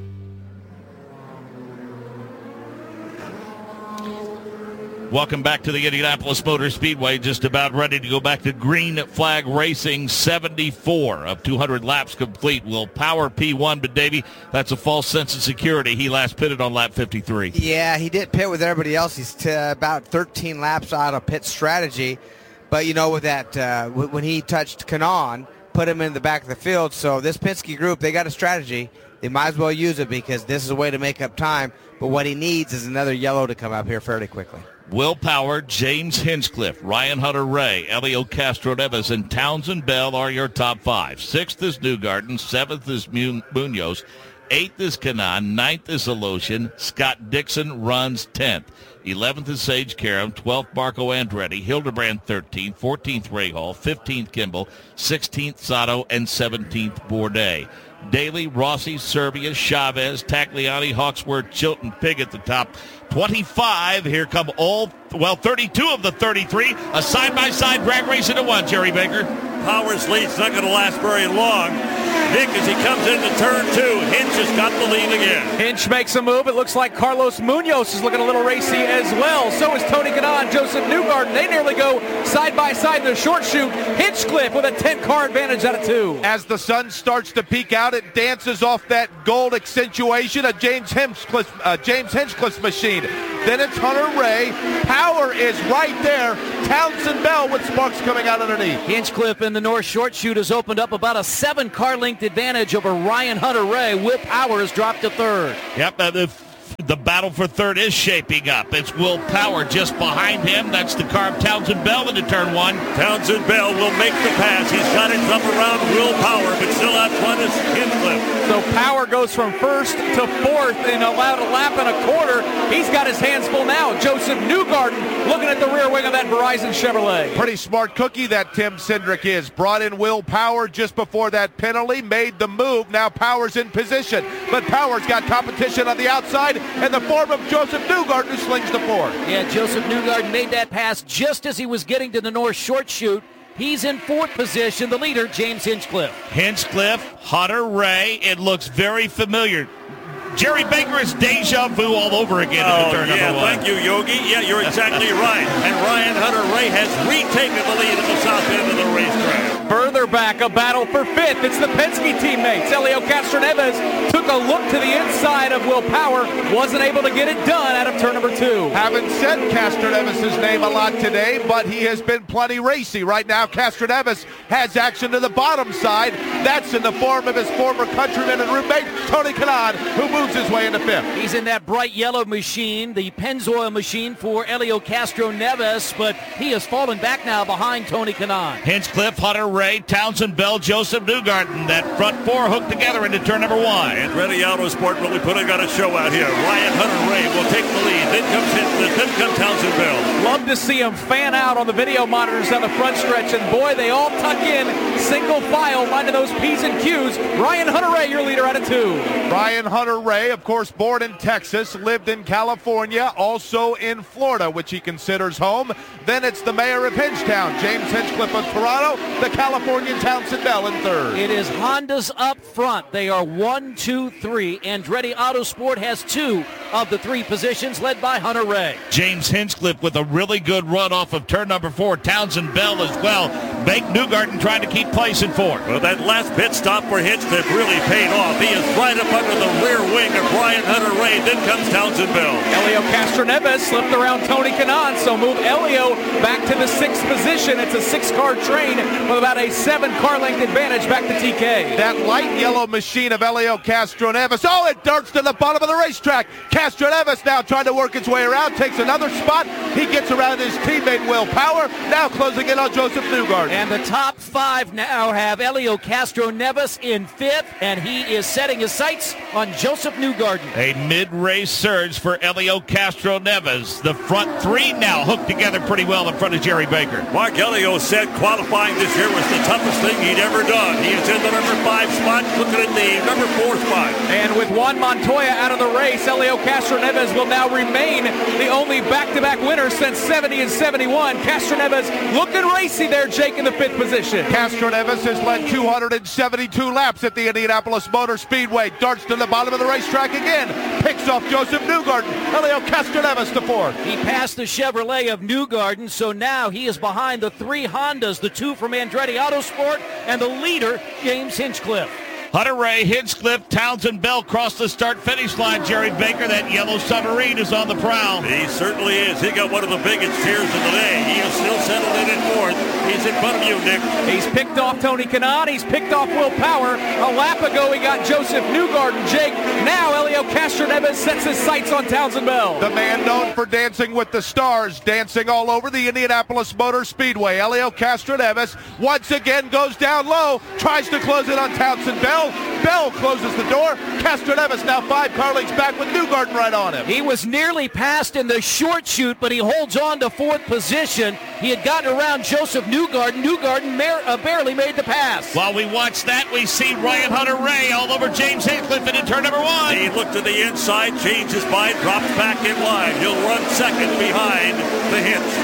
Welcome back to the Indianapolis Motor Speedway. Just about ready to go back to green flag racing. 74 of 200 laps complete. Will power P1, but Davey, that's a false sense of security. He last pitted on lap 53. Yeah, he did pit with everybody else. He's about 13 laps out of pit strategy. But, with that, when he touched Kanaan, put him in the back of the field. So this Penske group, they got a strategy. They might as well use it because this is a way to make up time. But what he needs is another yellow to come up here fairly quickly. Will Power, James Hinchcliffe, Ryan Hunter-Reay, Elio Castro-Neves, and Townsend Bell are your top 5. 6th is Newgarden. 7th is Munoz. 8th is Kanaan. 9th is Alosian. Scott Dixon runs 10th. 11th is Sage Karam. 12th, Marco Andretti. Hildebrand 13th. 14th, Rahal. 15th, Kimball. 16th, Sato. And 17th, Bourdais. Daly, Rossi, Serbia, Chavez, Tagliani, Hawksworth, Chilton, Pig at the top. 25. Here come 32 of the 33. A side-by-side drag race into one, Jerry Baker. Power's lead's not going to last very long. Nick, as he comes into turn 2, Hinch has got the lead again. Hinch makes a move. It looks like Carlos Munoz is looking a little racy as well. So is Tony Kanaan, Joseph Newgarden. They nearly go side by side in the short chute. Hinch Hinchcliffe with a 10-car advantage out of 2. As the sun starts to peek out, it dances off that gold accentuation of James Hinchcliffe's machine. Then it's Hunter Ray. Power is right there. Townsend Bell with sparks coming out underneath. Hinchcliffe in the North Short Chute has opened up about a 7-car length advantage over Ryan Hunter Ray. Will Power has dropped to 3rd. Yep, the battle for 3rd is shaping up. It's Will Power just behind him. That's the car of Townsend Bell into turn 1. Townsend Bell will make the pass. He's got it up around Will Power, but still out front is Hinchcliffe. So Power goes from 1st to 4th and allowed a lap and a quarter. He's got his hands full now. Joseph Newgarden looking at the rear wing of that Verizon Chevrolet. Pretty smart cookie that Tim Cindric is. Brought in Will Power just before that penalty, made the move. Now Power's in position, but Power's got competition on the outside in the form of Joseph Newgarden, who slings the 4. Yeah, Joseph Newgarden made that pass just as he was getting to the North Short Chute. He's in 4th position, the leader, James Hinchcliffe. Hinchcliffe, Hunter Ray, it looks very familiar. Jerry Baker is deja vu all over again in turn number 1. Thank you, Yogi. Yeah, you're exactly right. And Ryan Hunter Ray has retaken the lead at the south end of the racetrack. Further back, a battle for 5th. It's the Penske teammates. Helio Castroneves took a look to the inside of Will Power. Wasn't able to get it done out of turn number 2. Haven't said Castroneves' name a lot today, but he has been plenty racy. Right now, Castroneves has action to the bottom side. That's in the form of his former countryman and roommate, Tony Kanaan, who moves his way into 5th. He's in that bright yellow machine, the Pennzoil machine for Helio Castroneves, but he has fallen back now behind Tony Kanaan. Hinchcliffe, Hunter Ray, Townsend Bell, Joseph Newgarden. That front 4 hooked together into turn number 1. Andretti Autosport really putting on a show out here. Ryan Hunter Ray will take the lead. Then comes Hinchcliffe, then comes Townsend Bell. Love to see him fan out on the video monitors on the front stretch, and boy, they all tuck in single file, minding those P's and Q's. Ryan Hunter Ray, your leader out of 2. Ryan Hunter Ray, of course, born in Texas, lived in California, also in Florida, which he considers home. Then it's the mayor of Hinchtown, James Hinchcliffe of Toronto, the Californian Townsend Bell in 3rd. It is Hondas up front. They are 1, 2, 3. Andretti Autosport has 2 of the 3 positions, led by Hunter Ray. James Hinchcliffe with a really good run off of turn number 4. Townsend Bell as well. Bake Newgarden trying to keep place in 4th. Well, that last pit stop for Hinchcliffe really paid off. He is right up under the rear wing of Ryan Hunter Ray. Then comes Townsend Bell. Helio Castroneves slipped around Tony Kanaan, so move Helio back to the 6th position. It's a 6-car train with about a 7-car length advantage back to TK. That light yellow machine of Helio Castroneves. Oh, it darts to the bottom of the racetrack. Castroneves now trying to work its way around, takes another spot. He gets around his teammate Will Power, now closing in on Joseph Newgarden. And the top 5 now have Helio Castroneves in 5th, and he is setting his sights on Joseph Newgarden. A mid-race surge for Helio Castroneves. The front 3 now hooked together pretty well in front of Jerry Baker. Mark Helio said qualifying this year was the toughest thing he'd ever done. He is in the number 5 spot, looking at the number 4 spot. And with Juan Montoya out of the race, Helio Castroneves will now remain the only back-to-back winner since 70 and 71. Castroneves looking racy there, Jake, in the 5th position. Castroneves has led 272 laps at the Indianapolis Motor Speedway. Darts to the bottom of the racetrack again. Picks off Joseph Newgarden. Helio Castroneves to 4th. He passed the Chevrolet of Newgarden, so now he is behind the 3 Hondas, the 2 from Andretti Autosport, and the leader, James Hinchcliffe. Hunter Ray, Hinchcliffe, Townsend Bell cross the start-finish line. Jerry Baker, that yellow submarine, is on the prowl. He certainly is. He got one of the biggest cheers of the day. He is still settled in 4th. He's in front of you, Nick. He's picked off Tony Kanaan. He's picked off Will Power. A lap ago, he got Joseph Newgarden. Jake, now Helio Castroneves sets his sights on Townsend Bell. The man known for dancing with the stars, dancing all over the Indianapolis Motor Speedway. Helio Castroneves once again goes down low, tries to close it on Townsend Bell. Bell closes the door. Castroneves now 5 car lengths back with Newgarden right on him. He was nearly passed in the short chute, but he holds on to 4th position. He had gotten around Joseph Newgarden. Newgarden barely made the pass. While we watch that, we see Ryan Hunter Ray all over James Hinchcliffe into turn number 1. He looked to the inside, changed his mind, drops back in line. He'll run 2nd behind the Hinch.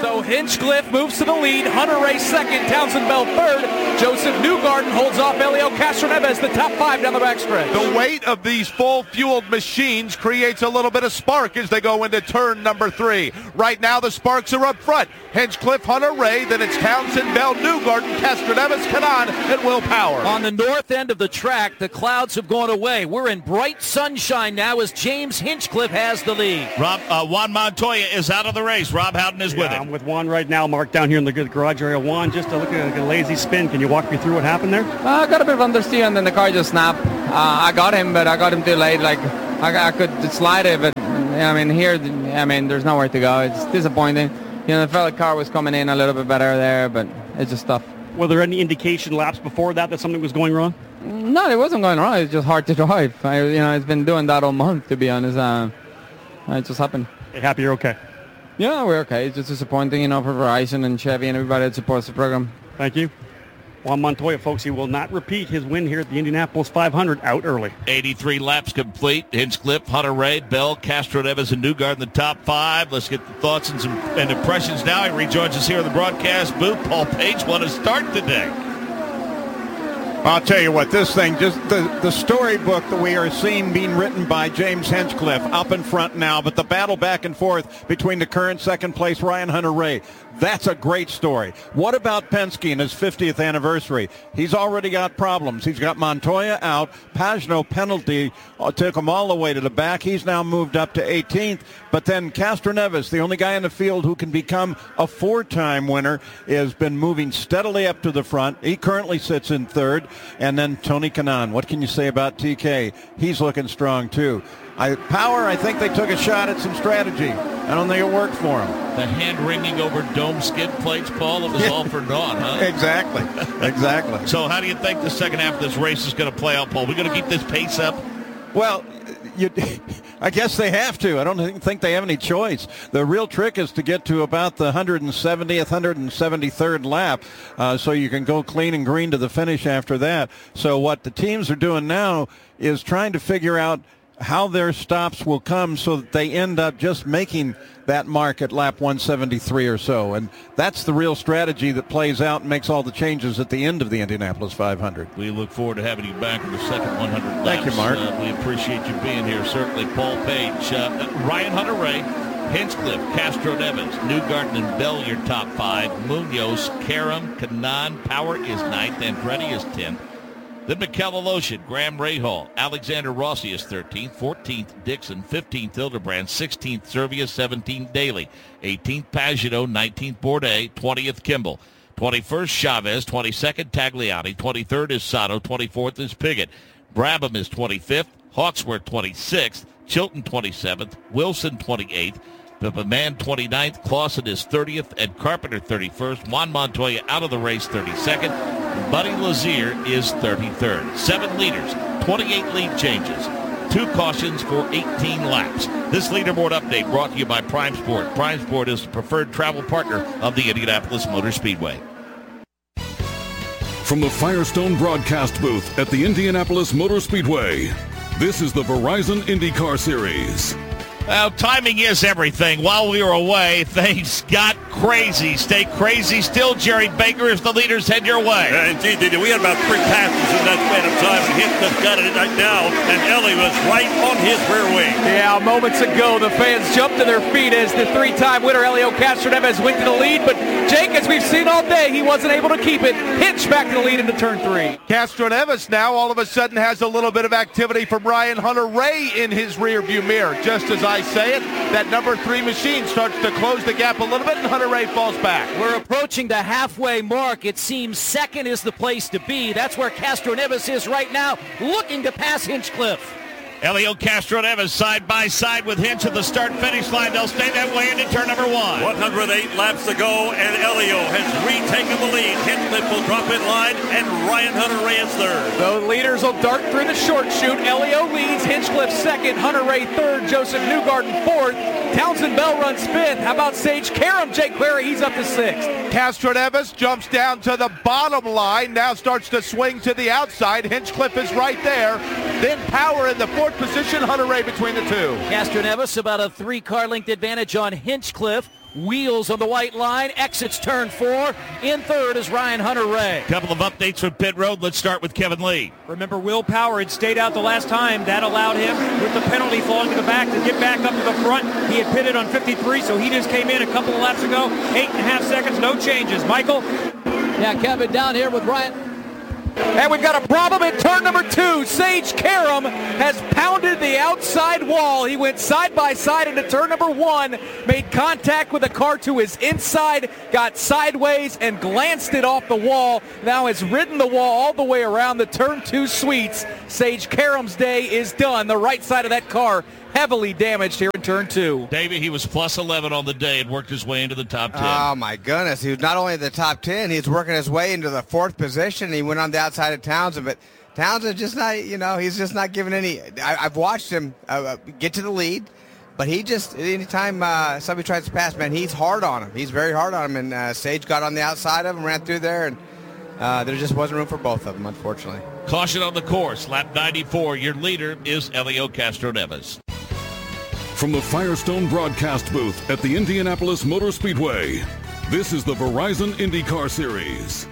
So Hinchcliffe moves to the lead. Hunter Ray second. Townsend Bell third. Joseph Newgarden holds off Elio Castroneves, the top 5 down the backstretch. The weight of these full-fueled machines creates a little bit of spark as they go into turn number 3. Right now, the sparks are up front. Hinchcliffe, Hunter Ray, then it's Townsend Bell, Newgarden, Castroneves, Kanaan, and Will Power. On the north end of the track, the clouds have gone away. We're in bright sunshine now as James Hinchcliffe has the lead. Juan Montoya is out of the race. Rob Howden is with him. I'm with Juan right now, Mark, down here in the garage area. Juan, just to look at a lazy spin. Can you walk me through what happened there? I got a bit of understeer and then the car just snapped. I got him, but I got him too late. Like, I could slide it, but there's nowhere to go. It's disappointing. I felt the car was coming in a little bit better there, but it's just tough. Were there any indication laps before that something was going wrong? No, it wasn't going wrong. It's just hard to drive. It's been doing that all month, to be honest. It just happened. Hey, happy you're okay? Yeah, we're okay. It's just disappointing, for Verizon and Chevy and everybody that supports the program. Thank you. Juan Montoya, folks, he will not repeat his win here at the Indianapolis 500 out early. 83 laps complete. Hinchcliffe, Hunter Ray, Bell, Castroneves, and Newgarden in the top 5. Let's get the thoughts and impressions now. He rejoins us here in the broadcast booth. Paul Page, what a start today. I'll tell you what, this thing, just the storybook that we are seeing being written by James Hinchcliffe up in front now, but the battle back and forth between the current second place Ryan Hunter-Reay, that's a great story. What about Penske and his 50th anniversary? He's already got problems. He's got Montoya out. Pagenaud penalty took him all the way to the back. He's now moved up to 18th. But then Castroneves, the only guy in the field who can become a 4-time winner, has been moving steadily up to the front. He currently sits in 3rd. And then Tony Kanaan. What can you say about TK? He's looking strong, too. Power, I think they took a shot at some strategy. I don't think it worked for him. The hand-wringing over dome skid plates, Paul, it was all for naught, huh? Exactly. So how do you think the second half of this race is going to play out, Paul? We're going to keep this pace up? Well, I guess they have to. I don't think they have any choice. The real trick is to get to about the 170th, 173rd lap so you can go clean and green to the finish after that. So what the teams are doing now is trying to figure out how their stops will come so that they end up just making that mark at lap 173 or so. And that's the real strategy that plays out and makes all the changes at the end of the Indianapolis 500. We look forward to having you back in the second 100 laps. Thank you, Mark. We appreciate you being here. Certainly, Paul Page. Ryan Hunter-Reay, Hinchcliffe, Castroneves, Newgarden, and Bell, your top 5. Munoz, Karam, Kanaan, Power is 9th, Andretti is 10th. Then Mikel Aloshin, Graham Rahal, Alexander Rossi is 13th, 14th Dixon, 15th Hildebrand, 16th Servia, 17th Daly, 18th Pagenaud, 19th Bourdais, 20th Kimball, 21st Chavez, 22nd Tagliani, 23rd is Sato, 24th is Piggott, Brabham is 25th, Hawksworth 26th, Chilton 27th, Wilson 28th, Pittman 29th, Clausen is 30th, and Carpenter 31st. Juan Montoya out of the race 32nd. Buddy Lazier is 33rd. 7 leaders, 28 lead changes, 2 cautions for 18 laps. This leaderboard update brought to you by Prime Sport. Prime Sport is the preferred travel partner of the Indianapolis Motor Speedway. From the Firestone broadcast booth at the Indianapolis Motor Speedway, this is the Verizon IndyCar Series. Well, timing is everything. While we were away, things got crazy. Stay crazy still, Jerry Baker, as the leaders head your way. Yeah, indeed, they did. We had about 3 passes in that span of time. Hinchcliffe got it right now, and Ellie was right on his rear wing. Yeah, moments ago, the fans jumped to their feet as the 3-time winner, Elio Castroneves, went to the lead. But, Jake, as we've seen all day, he wasn't able to keep it. Hinch back to the lead into turn 3. Castroneves now all of a sudden has a little bit of activity from Ryan Hunter-Reay in his rearview mirror. Just as I say it, that number 3 machine starts to close the gap a little bit, and Hunter-Reay falls back. We're approaching the halfway mark. It seems second is the place to be. That's where Castroneves is right now, looking to pass Hinchcliffe. Elio Castroneves side by side with Hinch at the start-finish line. They'll stay that way into turn number 1. 108 laps to go, and Elio has retaken the lead. Hinchcliffe will drop in line, and Ryan Hunter-Reay is 3rd. The leaders will dart through the short chute. Elio leads, Hinchcliffe 2nd, Hunter-Reay 3rd, Joseph Newgarden 4th. Townsend Bell runs 5th. How about Sage Karam? Jake Query, he's up to 6th. Castroneves jumps down to the bottom line, now starts to swing to the outside. Hinchcliffe is right there. Then Power in the 4th position, Hunter-Reay between the 2. Castroneves about a 3-car length advantage on Hinchcliffe. wheels on the white line, exits turn 4. In third is Ryan Hunter-Reay. Couple of updates from pit road. Let's start with Kevin Lee. Remember, Will Power had stayed out the last time. That allowed him, with the penalty falling to the back, to get back up to the front. He had pitted on 53, so he just came in a couple of laps ago. 8.5 seconds, no changes. Michael? Yeah, Kevin, down here with Ryan. And we've got a problem in turn number 2. Sage Karam has pounded the outside wall. He went side by side into turn number 1, made contact with the car to his inside, got sideways and glanced it off the wall. Now has ridden the wall all the way around the turn 2 suites. Sage Karam's day is done. The right side of that car heavily damaged here in turn 2. Davey, he was plus 11 on the day and worked his way into the top 10. Oh, my goodness. He was not only in the top 10, he was working his way into the 4th position. He went on the outside of Townsend, but Townsend just not, he's just not giving any. I've watched him get to the lead, but he just, anytime somebody tries to pass, man, he's hard on him. He's very hard on him, and Sage got on the outside of him, ran through there, and there just wasn't room for both of them, unfortunately. Caution on the course, lap 94. Your leader is Helio Castroneves. From the Firestone broadcast booth at the Indianapolis Motor Speedway, this is the Verizon IndyCar Series.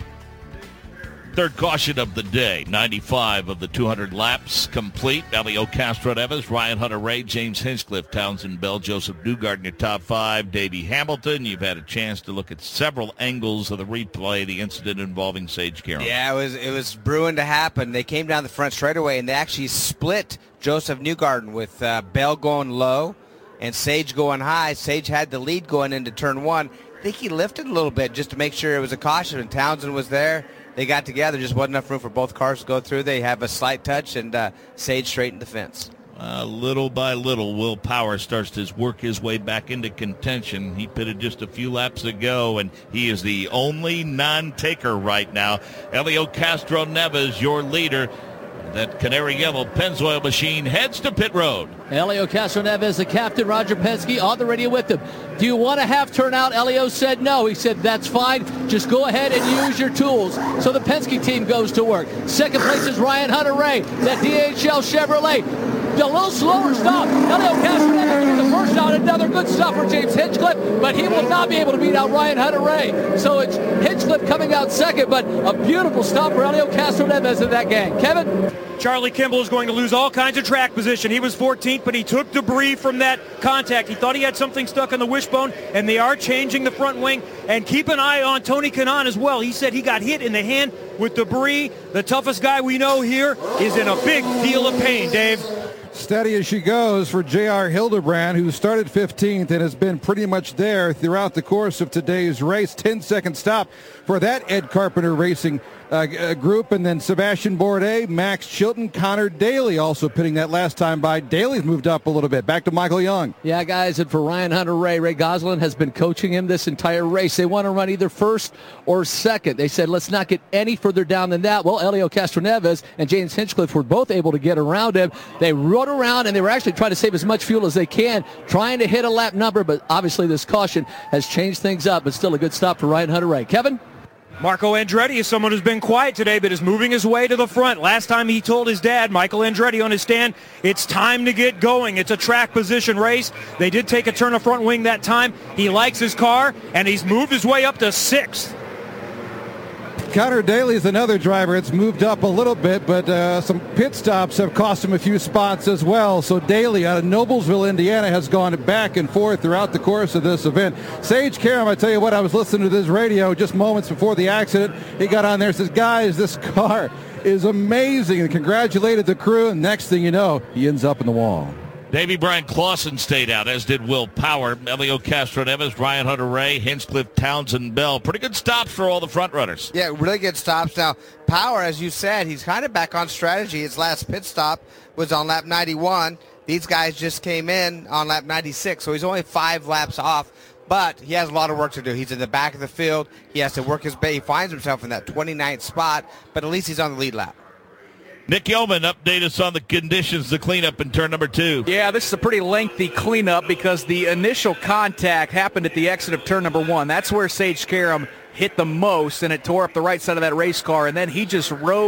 Third caution of the day, 95 of the 200 laps complete. Helio Castroneves, Ryan Hunter-Reay, James Hinchcliffe, Townsend Bell, Joseph Newgarden in your top 5. Davey Hamilton, you've had a chance to look at several angles of the replay, the incident involving Sage Karam. Yeah, it was brewing to happen. They came down the front straightaway, and they actually split Joseph Newgarden with Bell going low and Sage going high. Sage had the lead going into turn 1. I think he lifted a little bit just to make sure it was a caution, and Townsend was there. They got together. Just wasn't enough room for both cars to go through. They have a slight touch, and Sage straightened the fence. Little by little, Will Power starts to work his way back into contention. He pitted just a few laps ago, and he is the only non-taker right now. Helio Castroneves, your leader. That canary yellow Pennzoil machine heads to pit road. Helio Castroneves, the captain, Roger Penske, on the radio with him. Do you want a half turnout? Helio said no. He said, that's fine. Just go ahead and use your tools. So the Penske team goes to work. Second place is Ryan Hunter-Reay, that DHL Chevrolet. A little slower stop. Helio Castroneves gets the first out. Another good stop for James Hinchcliffe, but he will not be able to beat out Ryan Hunter-Reay. So it's Hinchcliffe coming out second, but a beautiful stop for Helio Castroneves in that gang. Kevin? Charlie Kimball is going to lose all kinds of track position. He was 14th, but he took debris from that contact. He thought he had something stuck on the wishbone, and they are changing the front wing. And keep an eye on Tony Kanaan as well. He said he got hit in the hand with debris. The toughest guy we know here is in a big deal of pain, Dave. Steady as she goes for J.R. Hildebrand, who started 15th and has been pretty much there throughout the course of today's race. 10-second stop for that Ed Carpenter Racing group. And then Sebastian Bourdais, Max Chilton, Connor Daly also pitting that last time by. Daly's moved up a little bit. Back to Michael Young. Yeah, guys, and for Ryan Hunter-Reay, Ray Gosselin has been coaching him this entire race. They want to run either first or second. They said, let's not get any further down than that. Well, Helio Castroneves and James Hinchcliffe were both able to get around him. They rode around, and they were actually trying to save as much fuel as they can, trying to hit a lap number, but obviously this caution has changed things up, but still a good stop for Ryan Hunter-Reay. Kevin? Marco Andretti is someone who's been quiet today, but is moving his way to the front. Last time he told his dad, Michael Andretti, on his stand, it's time to get going. It's a track position race. They did take a turn of front wing that time. He likes his car, and he's moved his way up to 6th. Connor Daly is another driver. It's moved up a little bit, but some pit stops have cost him a few spots as well. So Daly out of Noblesville, Indiana, has gone back and forth throughout the course of this event. Sage Karam, I tell you what, I was listening to this radio just moments before the accident. He got on there and says, guys, this car is amazing, and congratulated the crew. And next thing you know, he ends up in the wall. Davey Brian Clausen stayed out, as did Will Power. Helio Castroneves, Ryan Hunter-Reay, Hinchcliffe, Townsend Bell. Pretty good stops for all the front runners. Yeah, really good stops. Now, Power, as you said, he's kind of back on strategy. His last pit stop was on lap 91. These guys just came in on lap 96, so he's only 5 laps off. But he has a lot of work to do. He's in the back of the field. He has to work his way. He finds himself in that 29th spot, but at least he's on the lead lap. Nick Yeoman, update us on the conditions, the cleanup in turn number 2. Yeah, this is a pretty lengthy cleanup because the initial contact happened at the exit of turn number 1. That's where Sage Karam hit the most, and it tore up the right side of that race car, and then he just rode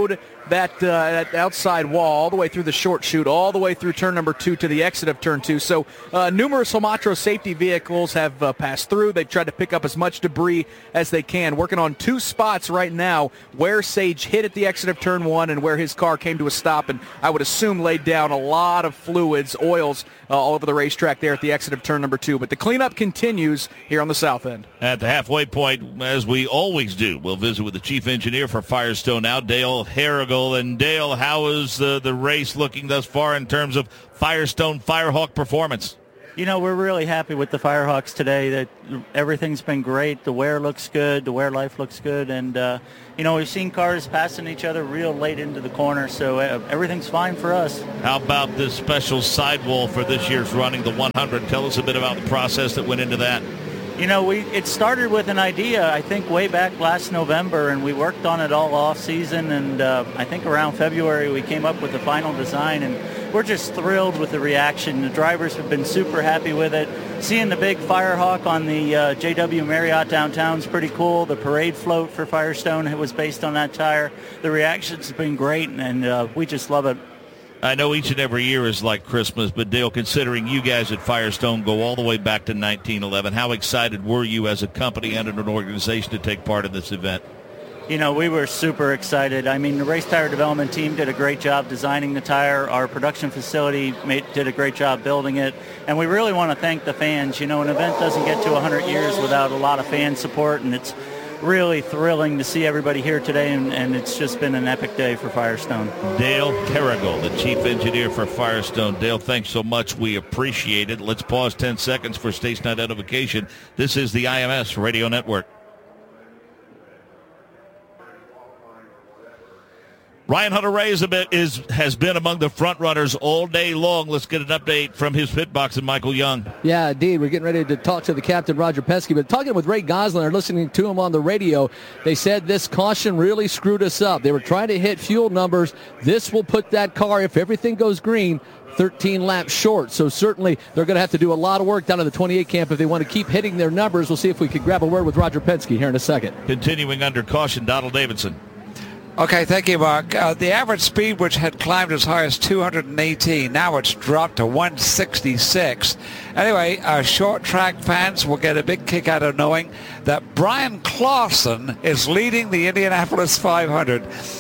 that outside wall all the way through the short chute, all the way through turn number 2 to the exit of turn 2. So numerous Homatro safety vehicles have passed through. They've tried to pick up as much debris as they can, working on 2 spots right now where Sage hit at the exit of turn 1 and where his car came to a stop, and I would assume laid down a lot of fluids, oils, all over the racetrack there at the exit of turn number 2. But the cleanup continues here on the south end. At the halfway point, as we always do, we'll visit with the chief engineer for Firestone now, Dale Harrigal. And Dale, how is the race looking thus far in terms of Firestone Firehawk performance? You know, we're really happy with the Firehawks today. That everything's been great. The wear looks good. The wear life looks good. And, you know, we've seen cars passing each other real late into the corner, so everything's fine for us. How about this special sidewall for this year's running, the 100? Tell us a bit about the process that went into that. You know, it started with an idea, I think, way back last November, and we worked on it all off season, and I think around February we came up with the final design, and we're just thrilled with the reaction. The drivers have been super happy with it. Seeing the big Firehawk on the JW Marriott downtown is pretty cool. The parade float for Firestone was based on that tire. The reaction's been great, and we just love it. I know each and every year is like Christmas, but Dale, considering you guys at Firestone go all the way back to 1911, how excited were you as a company and an organization to take part in this event? You know, we were super excited. I mean, the race tire development team did a great job designing the tire. Our production facility did a great job building it. And we really want to thank the fans. You know, an event doesn't get to 100 years without a lot of fan support, and it's really thrilling to see everybody here today, and it's just been an epic day for Firestone. Dale Carrigal, the chief engineer for Firestone. Dale, thanks so much. We appreciate it. Let's pause 10 seconds for station identification. This is the IMS Radio Network. Ryan Hunter-Reay has been among the front runners all day long. Let's get an update from his pit box and Michael Young. Yeah, indeed. We're getting ready to talk to the captain, Roger Penske. But talking with Ray Gosselin, listening to him on the radio, they said this caution really screwed us up. They were trying to hit fuel numbers. This will put that car, if everything goes green, 13 laps short. So certainly they're going to have to do a lot of work down at the 28 camp if they want to keep hitting their numbers. We'll see if we can grab a word with Roger Penske here in a second. Continuing under caution, Donald Davidson. Okay, thank you, Mark. The average speed, which had climbed as high as 218, now it's dropped to 166. Anyway, short track fans will get a big kick out of knowing that Brian Clausen is leading the Indianapolis 500.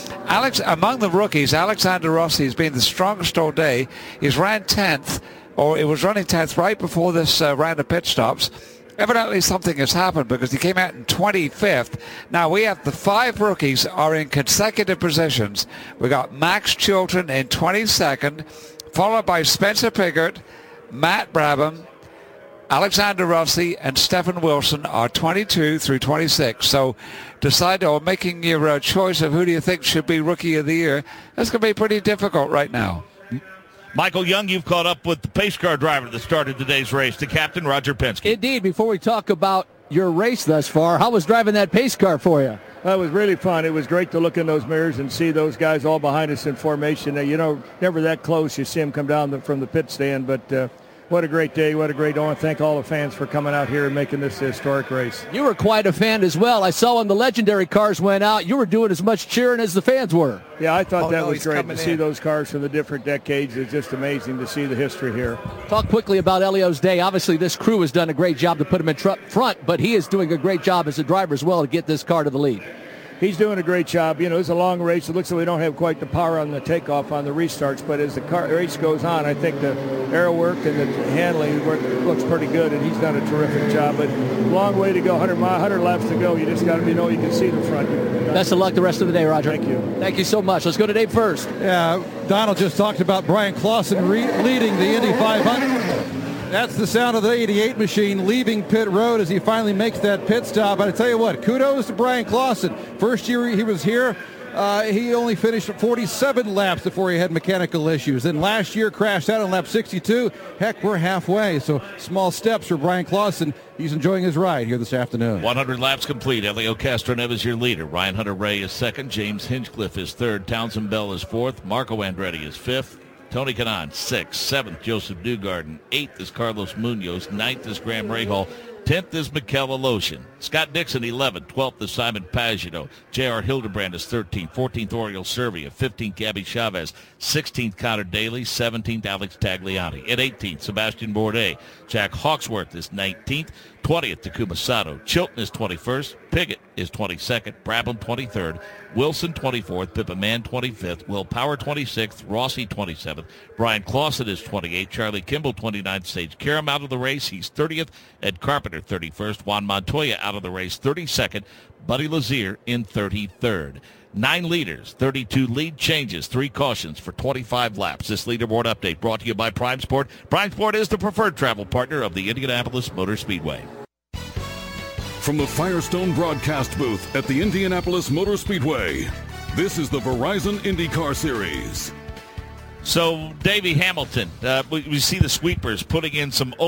Among the rookies, Alexander Rossi has been the strongest all day. He's ran 10th, or it was running 10th right before this round of pit stops. Evidently something has happened because he came out in 25th. Now we have the 5 rookies are in consecutive positions. We got Max Chilton in 22nd, followed by Spencer Piggott, Matt Brabham, Alexander Rossi, and Stephen Wilson are 22 through 26. So decide or making your choice of who do you think should be Rookie of the Year. That's going to be pretty difficult right now. Michael Young, you've caught up with the pace car driver that started today's race, the captain, Roger Penske. Indeed. Before we talk about your race thus far, how was driving that pace car for you? It was really fun. It was great to look in those mirrors and see those guys all behind us in formation. You know, never that close. You see them come down from the pit stand, but what a great day. What a great day. I want to thank all the fans for coming out here and making this a historic race. You were quite a fan as well. I saw when the legendary cars went out, you were doing as much cheering as the fans were. Yeah, I thought that was great to see those cars from the different decades. It's just amazing to see the history here. Talk quickly about Elio's day. Obviously, this crew has done a great job to put him in front, but he is doing a great job as a driver as well to get this car to the lead. He's doing a great job. You know, it's a long race. It looks like we don't have quite the power on the takeoff on the restarts, but as the race goes on, I think the aero work and the handling looks pretty good, and he's done a terrific job. But long way to go, 100 laps to go. You just got to know you can see the front. Best of luck the rest of the day, Roger. Thank you. Thank you so much. Let's go to Dave first. Yeah, Donald just talked about Brian Clausen leading the Indy 500. That's the sound of the 88 machine leaving pit road as he finally makes that pit stop. But I tell you what, kudos to Brian Clausen. First year he was here, he only finished 47 laps before he had mechanical issues. Then last year crashed out on lap 62. Heck, we're halfway. So small steps for Brian Clausen. He's enjoying his ride here this afternoon. 100 laps complete. Elio Castroneves is your leader. Ryan Hunter-Reay is second. James Hinchcliffe is third. Townsend Bell is fourth. Marco Andretti is fifth. Tony Kanaan, 6th. 7th, Joseph Newgarden. 8th is Carlos Munoz. 9th is Graham Rahal. 10th is Mikel Aloshin. Scott Dixon, 11th. 12th is Simon Pagenaud. J.R. Hildebrand is 13th. 14th, Oriol Servia. 15th, Gabby Chavez. 16th, Connor Daly. 17th, Alex Tagliani. At 18th, Sebastian Bourdais. Jack Hawksworth is 19th. 20th, Takuma Sato. Chilton is 21st. Piggott is 22nd. Brabham, 23rd. Wilson, 24th. Pippa Mann, 25th. Will Power, 26th. Rossi, 27th. Brian Clausen is 28th. Charlie Kimball, 29th. Sage Karam out of the race. He's 30th. Ed Carpenter, 31st. Juan Montoya out of the race, 32nd. Buddy Lazier in 33rd. 9 leaders, 32 lead changes, 3 cautions for 25 laps. This leaderboard update brought to you by Prime Sport. Prime Sport is the preferred travel partner of the Indianapolis Motor Speedway. From the Firestone broadcast booth at the Indianapolis Motor Speedway, this is the Verizon IndyCar Series. So, Davey Hamilton, we see the sweepers putting in some